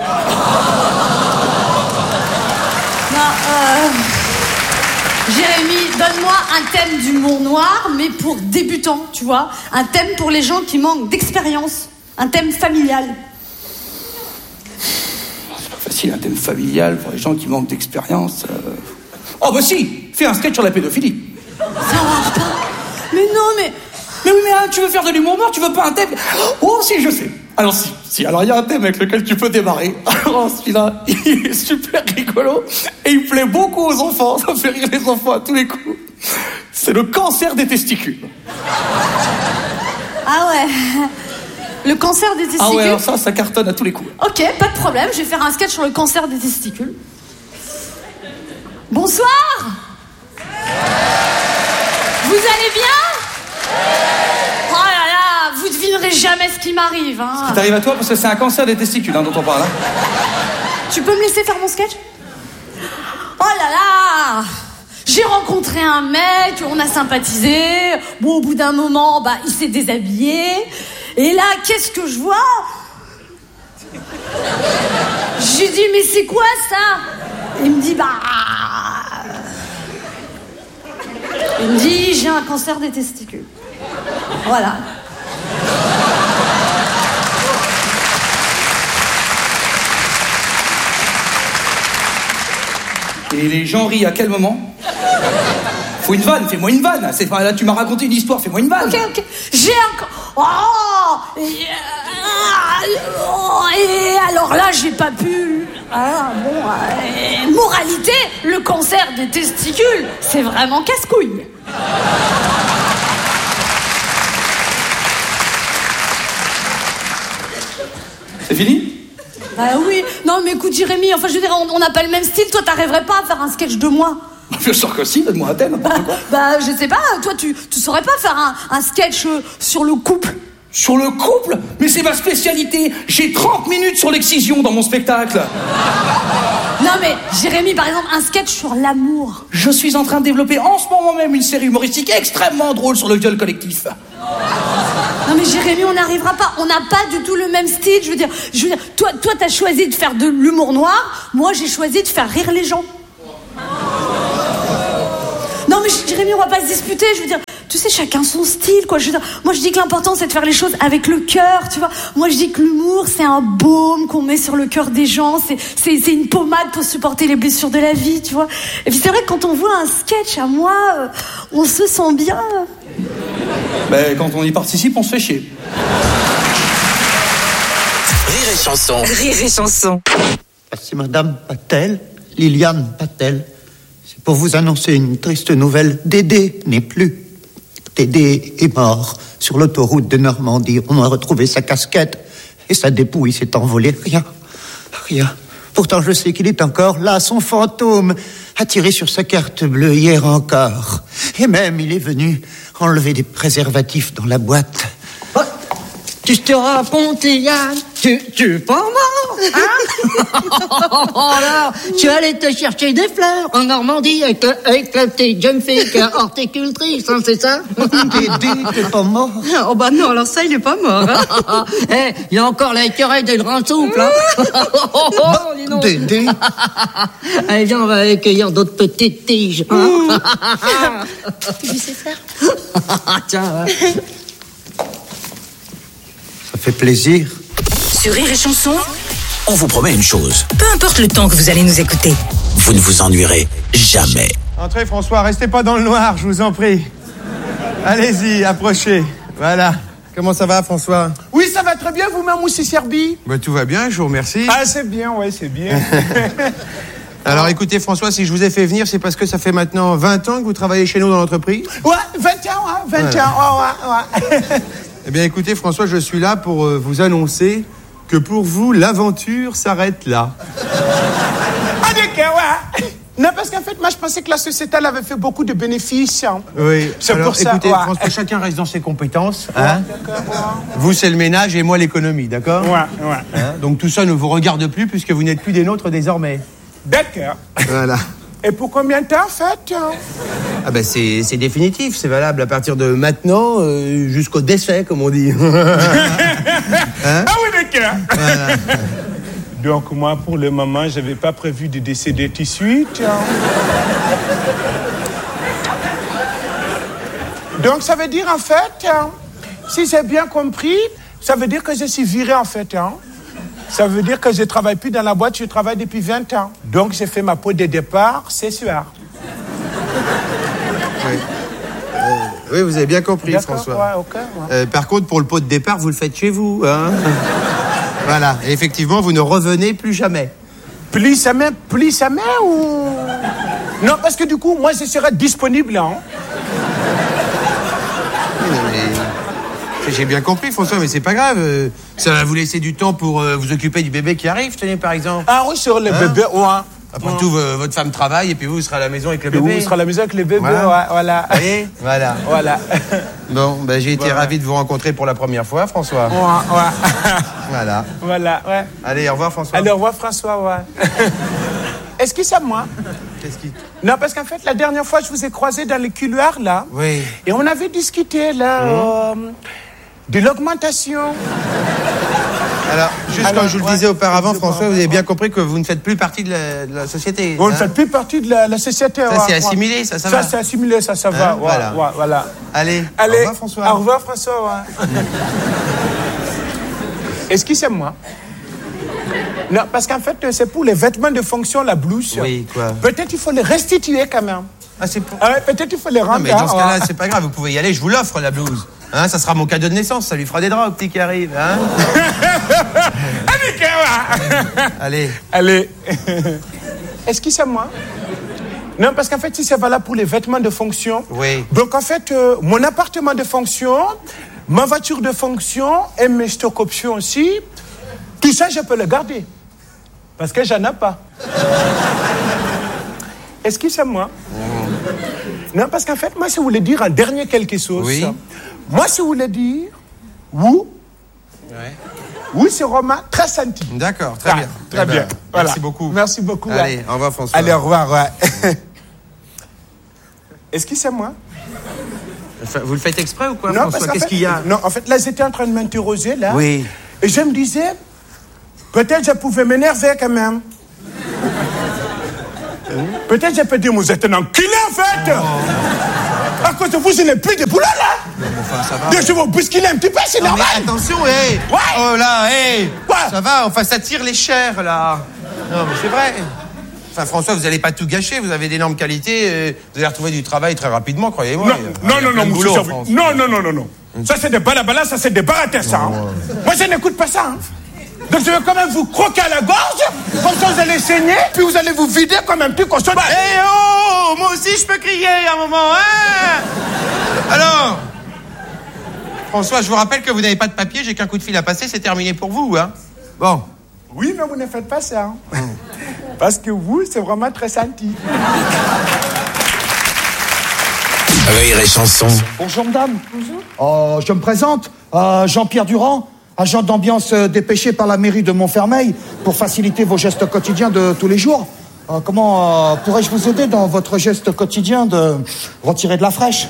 euh... Jérémy, donne-moi un thème d'humour noir, mais pour débutants, tu vois. Un thème pour les gens qui manquent d'expérience. Un thème familial. C'est pas facile, un thème familial pour les gens qui manquent d'expérience. Euh... Oh bah si, fais un sketch sur la pédophilie. Ça va, putain. Mais non, mais... Mais oui, mais hein, tu veux faire de l'humour noir, tu veux pas un thème? Oh si, je sais. Alors si, si, alors il y a un thème avec lequel tu peux démarrer. Alors celui-là, il est super rigolo et il plaît beaucoup aux enfants. Ça fait rire les enfants à tous les coups. C'est le cancer des testicules. Ah ouais. Le cancer des testicules. Ah ouais, alors ça, ça cartonne à tous les coups. Ok, pas de problème, je vais faire un sketch sur le cancer des testicules. Bonsoir. Vous allez bien? Oh là là, vous devinerez jamais ce qui m'arrive, hein. Ce qui t'arrive à toi, parce que c'est un cancer des testicules hein, dont on parle. Hein. Tu peux me laisser faire mon sketch? Oh là là, j'ai rencontré un mec, on a sympathisé. Bon, au bout d'un moment, bah, il s'est déshabillé. Et là, qu'est-ce que je vois? J'ai dit, mais c'est quoi ça? Il me dit, bah... Il me dit, j'ai un cancer des testicules. Voilà. Et les gens rient à quel moment? Faut une vanne, fais-moi une vanne. C'est pas là, tu m'as raconté une histoire, fais-moi une vanne. Ok, ok. J'ai un... Oh et, euh, et alors là, j'ai pas pu... Ah, bon... Euh, moralité, le cancer des testicules, c'est vraiment casse-couille. C'est fini? Bah oui. Non, mais écoute, Jérémy, enfin, je veux dire, on on n'a pas le même style. Toi, t'arriverais pas à faire un sketch de moi. Bien sûr que si, donne-moi un thème, n'importe quoi. Bah, je sais pas, toi, tu, tu saurais pas faire un, un sketch euh, sur le couple? Sur le couple? Mais c'est ma spécialité. J'ai trente minutes sur l'excision dans mon spectacle. Non, mais Jérémy, par exemple, un sketch sur l'amour. Je suis en train de développer en ce moment même une série humoristique extrêmement drôle sur le viol collectif. Non, mais Jérémy, on n'arrivera pas. On n'a pas du tout le même style. Je veux dire, je veux dire, toi, toi, t'as choisi de faire de l'humour noir. Moi, j'ai choisi de faire rire les gens. Non, mais Jérémy, on va pas se disputer. Je veux dire, tu sais, chacun son style, quoi. Je veux dire, moi, je dis que l'important, c'est de faire les choses avec le cœur, tu vois. Moi, je dis que l'humour, c'est un baume qu'on met sur le cœur des gens. C'est, c'est, c'est une pommade pour supporter les blessures de la vie, tu vois. Et puis, c'est vrai que quand on voit un sketch à moi, euh, on se sent bien. Ben, quand on y participe, on se fait chier. Rire et chanson. Rire et chanson. C'est Madame Patel, Liliane Patel. C'est pour vous annoncer une triste nouvelle. Dédé n'est plus. Dédé est mort sur l'autoroute de Normandie. On a retrouvé sa casquette et sa dépouille s'est envolée. Rien, rien. Pourtant, je sais qu'il est encore là, son fantôme, a tiré sur sa carte bleue hier encore. Et même, il est venu enlever des préservatifs dans la boîte. Oh, tu te racontes, Yann? Tu, tu es pas mort, hein? Oh là, tu allais te chercher des fleurs en Normandie avec, avec la petite jeune fille qui est horticultrice, hein, c'est ça? Dédé, t'es pas mort? Oh bah non, alors ça, il est pas mort, hein? Eh, hey, il y a encore la écureuil des grands souples, hein? Oh, oh, dis donc. Dédé. Allez, viens, on va accueillir d'autres petites tiges, hein? Tu sais faire? Tiens, ouais. Ça fait plaisir. Sur Rire et Chanson, On vous promet une chose, peu importe le temps que vous allez nous écouter, vous ne vous ennuierez jamais. Entrez, François, restez pas dans le noir, je vous en prie. Allez-y, approchez. Voilà. Comment ça va, François? Oui, ça va très bien, vous-même, Moussi Serbi? Bah, tout va bien, je vous remercie. Ah, c'est bien, ouais, c'est bien. Alors, écoutez, François, si je vous ai fait venir, c'est parce que ça fait maintenant vingt ans que vous travaillez chez nous dans l'entreprise? Ouais, vingt ans, ouais, vingt Voilà. ans, ouais, ouais, ouais. Eh bien, écoutez, François, je suis là pour euh, vous annoncer que pour vous, l'aventure s'arrête là. Ah, d'accord, ouais. Non, parce qu'en fait, moi, je pensais que la société, elle avait fait beaucoup de bénéfices. Hein. Oui, C'est alors, pour ça, écoutez, ouais. François, chacun reste dans ses compétences. Ouais, Hein d'accord, ouais. Vous, c'est le ménage et moi, l'économie, d'accord? Ouais, ouais. Hein, donc tout ça ne vous regarde plus puisque vous n'êtes plus des nôtres désormais. D'accord. Voilà. Et pour combien de temps, en fait? Hein? Ah ben c'est, c'est définitif, c'est valable à partir de maintenant euh, jusqu'au décès, comme on dit. Hein? Ah oui, d'accord. Voilà. Donc, moi, pour le moment, je n'avais pas prévu de décéder tout de suite. Hein. Donc, ça veut dire, en fait, hein, si j'ai bien compris, ça veut dire que je suis viré, en fait. Hein. Ça veut dire que je ne travaille plus dans la boîte, je travaille depuis vingt ans. Donc, j'ai fait ma peau de départ ce soir. Oui. Euh, oui, vous avez bien compris, D'accord, François. ouais, ok, ouais. Euh, par contre, pour le pot de départ, vous le faites chez vous. Hein. Voilà. Et effectivement, vous ne revenez plus jamais. Plus jamais, plus jamais ou... Non, parce que du coup, moi, je serai disponible. Hein. Oui, non, mais... J'ai bien compris, François, mais c'est pas grave. Euh, Ça va vous laisser du temps pour euh, vous occuper du bébé qui arrive, tenez, par exemple. Ah oui, sur le Hein? bébé, ouais. Après Ouais. tout, v- votre femme travaille et puis vous, vous serez à la maison avec le Et bébé. vous serez à la maison avec le bébé, Voilà. ouais, voilà. Vous voyez? Voilà. Voilà. Bon, ben, j'ai été Voilà. ravi de vous rencontrer pour la première fois, François. Ouais, ouais. Voilà. Voilà, ouais. Allez, au revoir, François. Allez, au revoir, François, ouais. Est-ce que c'est moi? Qu'est-ce qui... Non, parce qu'en fait, la dernière fois, je vous ai croisé dans les couloirs, là. Oui. Et on avait discuté, là, euh, de l'augmentation. Alors, juste Alors, comme je vous le ouais. disais auparavant, Je François, vois. vous avez bien compris que vous ne faites plus partie de la, de la société. Vous ne hein. faites plus partie de la, la société. Ça, ouais, c'est ouais. assimilé, ça, ça Ça, va. c'est assimilé, ça, ça va. Hein, Ouais, voilà. ouais, voilà. Allez, Allez, au revoir, François. Au revoir, François, ouais. Excusez-moi. Non, parce qu'en fait, c'est pour les vêtements de fonction, la blouse. Oui, quoi. Peut-être il faut les restituer quand même. Ah, c'est pour... Ah ouais, peut-être il faut les rendre. Non, mais dans ce hein, cas-là, ouais. c'est pas grave, vous pouvez y aller, je vous l'offre, la blouse. Hein, ça sera mon cadeau de naissance, ça lui fera des draps au petit qui arrive. Hein. Allez. Allez. Excusez-moi. Non, parce qu'en fait, si c'est valable pour les vêtements de fonction. Oui. Donc, en fait, euh, mon appartement de fonction, ma voiture de fonction et mes stock options aussi, Tout ça, je peux le garder. Parce que j'en ai pas. Excusez-moi. Non, parce qu'en fait, moi, si vous voulez dire un dernier quelque chose, oui. moi, si vous voulez dire, oui, ouais. oui, c'est Romain, très senti. D'accord, très ah, bien. Très eh bien. Ben, Voilà. Merci beaucoup. Merci beaucoup. Allez, ouais. au revoir, François. Allez, au revoir. Ouais. Excusez-moi. Enfin, vous le faites exprès ou quoi, non, François? Qu'est-ce qu'il y a? Non, en fait, là, j'étais en train de m'interroger, là. Oui. Et je me disais, peut-être je pouvais m'énerver quand même. Peut-être je peux dire, vous êtes un enculé, en fait. Oh. À cause de vous, je n'ai plus de boulot, là. Enfin, ça va. Je vais vous bousculer un petit peu, c'est non, normal. Mais attention, hé. Hey. Ouais. Oh là, hé. Hey. Quoi? Ça va, enfin, ça tire les chairs, là. Non, mais c'est vrai. Enfin, François, vous n'allez pas tout gâcher. Vous avez d'énormes qualités. Euh, vous allez retrouver du travail très rapidement, croyez-moi. Non, non, non, non, monsieur Servit. Non, non, non, non, non. Ça, c'est des balabala, ça, c'est des baratas, ça. Hein. Ouais. Moi, je n'écoute pas ça. Hein. Donc, je vais quand même vous croquer à la gorge. Comme ça, vous allez saigner. Puis, vous allez vous vider comme un petit cochon. Hé, hey, oh, moi aussi, je peux crier à un moment, hein. Alors, François, je vous rappelle que vous n'avez pas de papier. J'ai qu'un coup de fil à passer. C'est terminé pour vous, hein. Bon. Oui, mais vous ne faites pas ça. Hein. Parce que vous, c'est vraiment très senti. Rire et chanson. Bonjour, madame. Bonjour. Euh, je me présente, euh, Jean-Pierre Durand, agent d'ambiance euh, dépêché par la mairie de Montfermeil pour faciliter vos gestes quotidiens de tous les jours. Euh, comment euh, pourrais-je vous aider dans votre geste quotidien de retirer de la fraîche?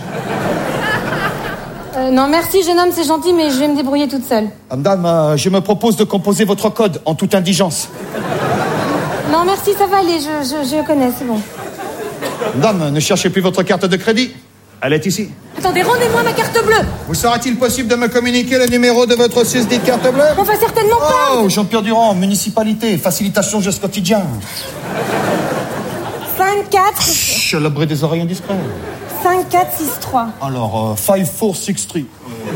Euh, non, merci, jeune homme, c'est gentil, mais je vais me débrouiller toute seule. Ah, madame, euh, je me propose de composer votre code en toute indigence. Non, merci, ça va aller, je, je, je connais, c'est bon. Madame, ne cherchez plus votre carte de crédit. Elle est ici. Attendez, rendez-moi ma carte bleue. Vous sera-t-il possible de me communiquer le numéro de votre susdite carte bleue? Enfin, certainement pas. Oh, Jean-Pierre Durand, municipalité, facilitation geste quotidien. cinq, quatre... Chut, l'abri des oreilles indiscrets. cinq, quatre, six, trois. Alors, euh, cinq, quatre, six, trois.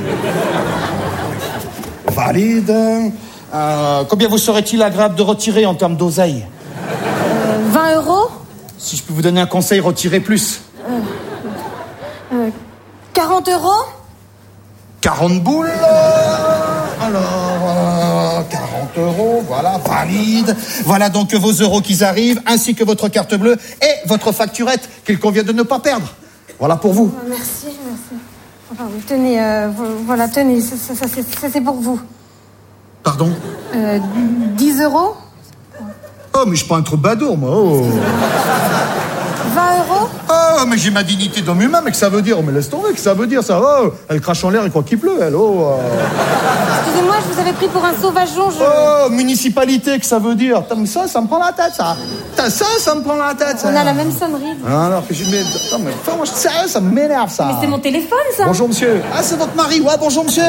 Valide. Euh, combien vous serait-il agréable de retirer en termes d'oseille? euh, vingt euros. Si je peux vous donner un conseil, retirez plus. Euh, euh, quarante euros. quarante boules. Alors, euh, quarante euros, voilà, valide. Voilà donc vos euros qui arrivent, ainsi que votre carte bleue et votre facturette qu'il convient de ne pas perdre. Voilà pour vous. Euh, merci, merci. Enfin, tenez, euh, voilà, tenez, ça, ça, ça, c'est, ça c'est pour vous. Pardon? Euh, dix euros. Oh, mais je suis pas un troubadour, moi. Oh. vingt euros. Oh, mais j'ai ma dignité d'homme humain, mais que ça veut dire? Oh, mais laisse tomber, que ça veut dire, ça. Oh, elle crache en l'air et croit qu'il pleut, elle. Oh. Euh... Excusez-moi, je vous avais pris pour un sauvageon, je... Oh, municipalité, que ça veut dire? Putain, mais ça, ça me prend la tête, ça. Putain, ça, ça me prend la tête, ça. On a la même sonnerie. Ah, alors que je mets... Non, mais enfin, moi, sérieux, ça m'énerve, ça. Mais c'est mon téléphone, ça. Bonjour, monsieur. Ah, c'est votre mari. Ouais, bonjour, monsieur.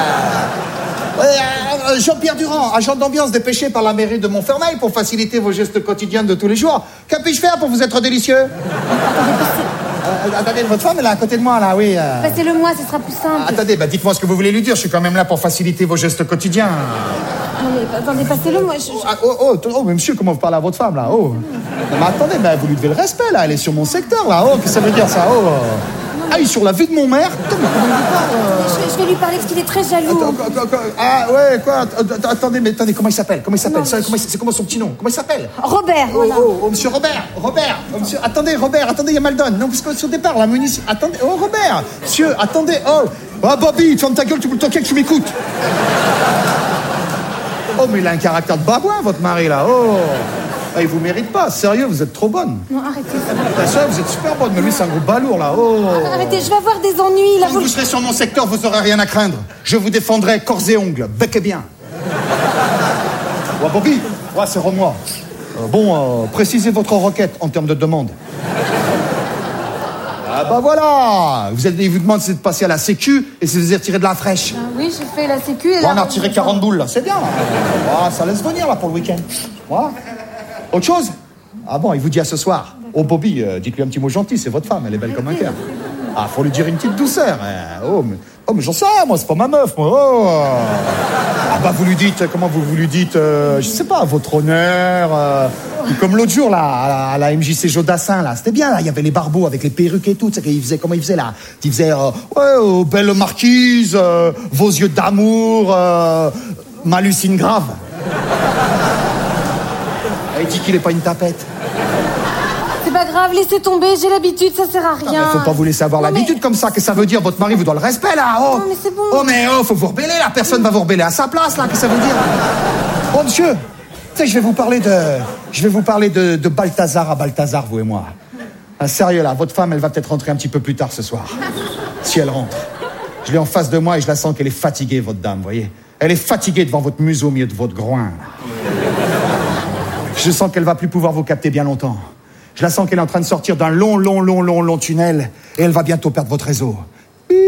Euh, Jean-Pierre Durand, agent d'ambiance dépêché par la mairie de Montfermeil pour faciliter vos gestes quotidiens de tous les jours. Que puis-je faire pour vous être délicieux? euh, Attendez, votre femme, elle est à côté de moi, là, oui. Euh... Passez-le-moi, ce sera plus simple. Attendez, bah, dites-moi ce que vous voulez lui dire. Je suis quand même là pour faciliter vos gestes quotidiens. Non, mais attendez, passez-le, moi. Je... Oh, ah, oh, oh, oh, mais monsieur, comment vous parlez à votre femme, là? Oh. Non, mais attendez, bah, vous lui devez le respect, là. Elle est sur mon secteur, là. Oh, qu'est-ce que ça veut dire, ça? Oh. Ah, il est sur la vie de mon maire. Putain, mais comment il parle, euh... je, vais, je vais lui parler parce qu'il est très jaloux. Attends, attends, ah ouais, quoi? Attendez, mais attendez, comment il s'appelle? Comment il s'appelle? C'est comment, c'est comment son petit nom? Comment il s'appelle? Robert. Oh, voilà. oh, oh, monsieur Robert, Robert, oh, monsieur, attendez, Robert, attendez, il y a mal donne. Non, parce que au départ, la municipalité. Attendez, oh Robert, monsieur, attendez, oh, oh Bobby, tu fermes ta gueule, tu peux le toquer que tu m'écoutes. Oh, mais il a un caractère de babouin, votre mari là. Oh. Ah, il vous mérite pas, sérieux, vous êtes trop bonne. Non, arrêtez. Bien sûr, vous êtes super bonne, mais lui, c'est un gros balourd, là. Oh. Arrêtez, je vais avoir des ennuis, là. Quand vous serez sur mon secteur, vous aurez rien à craindre. Je vous défendrai corps et ongles, bec et bien. Ouais, Bobby, ouais, c'est Romois. Euh, bon, euh, précisez votre requête en termes de demande. Ah bah voilà. Vous êtes, il vous demande de passer à la sécu et si vous avez retiré de la fraîche. Ah, oui, j'ai fait la sécu et ouais, là... on a retiré quarante boules, là. C'est bien, là. Ah, ça laisse venir, là, pour le week-end. Voilà. Autre chose? Ah bon, il vous dit à ce soir. Oh Bobby, euh, dites-lui un petit mot gentil, c'est votre femme, elle est belle comme un cœur. Ah, faut lui dire une petite douceur. Eh, oh, mais, oh, mais j'en sais, moi, c'est pas ma meuf, moi. Oh. Ah bah, vous lui dites, comment vous, vous lui dites, euh, je sais pas, votre honneur. Euh, comme l'autre jour, là, à la, à la M J C Jodassin, là, c'était bien, là, il y avait les barbeaux avec les perruques et tout, tu sais, il faisait, comment il faisait, là? Il faisait, euh, ouais, oh, belle marquise, euh, vos yeux d'amour, euh, m'hallucine grave. Il dit qu'il est pas une tapette. C'est pas grave, laissez tomber, j'ai l'habitude, ça sert à Ah, rien. mais faut pas vous laisser avoir Non, l'habitude mais- comme ça. Qu'est-ce que ça veut dire? Votre mari vous doit le respect, là. Oh, Non, mais c'est bon. oh mais oh, faut vous rebeller, la personne va vous rebeller à sa place, là. Qu'est-ce que ça veut dire? Oh, monsieur, tu sais, je vais vous parler de... Je vais vous parler de, de Balthazar à Balthazar, vous et moi. Ah, sérieux, là, votre femme, elle va peut-être rentrer un petit peu plus tard ce soir. Si elle rentre. Je l'ai en face de moi et je la sens qu'elle est fatiguée, votre dame, vous voyez? Elle est fatiguée devant votre museau au milieu de votre groin. Je sens qu'elle va plus pouvoir vous capter bien longtemps. Je la sens qu'elle est en train de sortir d'un long, long, long, long, long tunnel et elle va bientôt perdre votre réseau.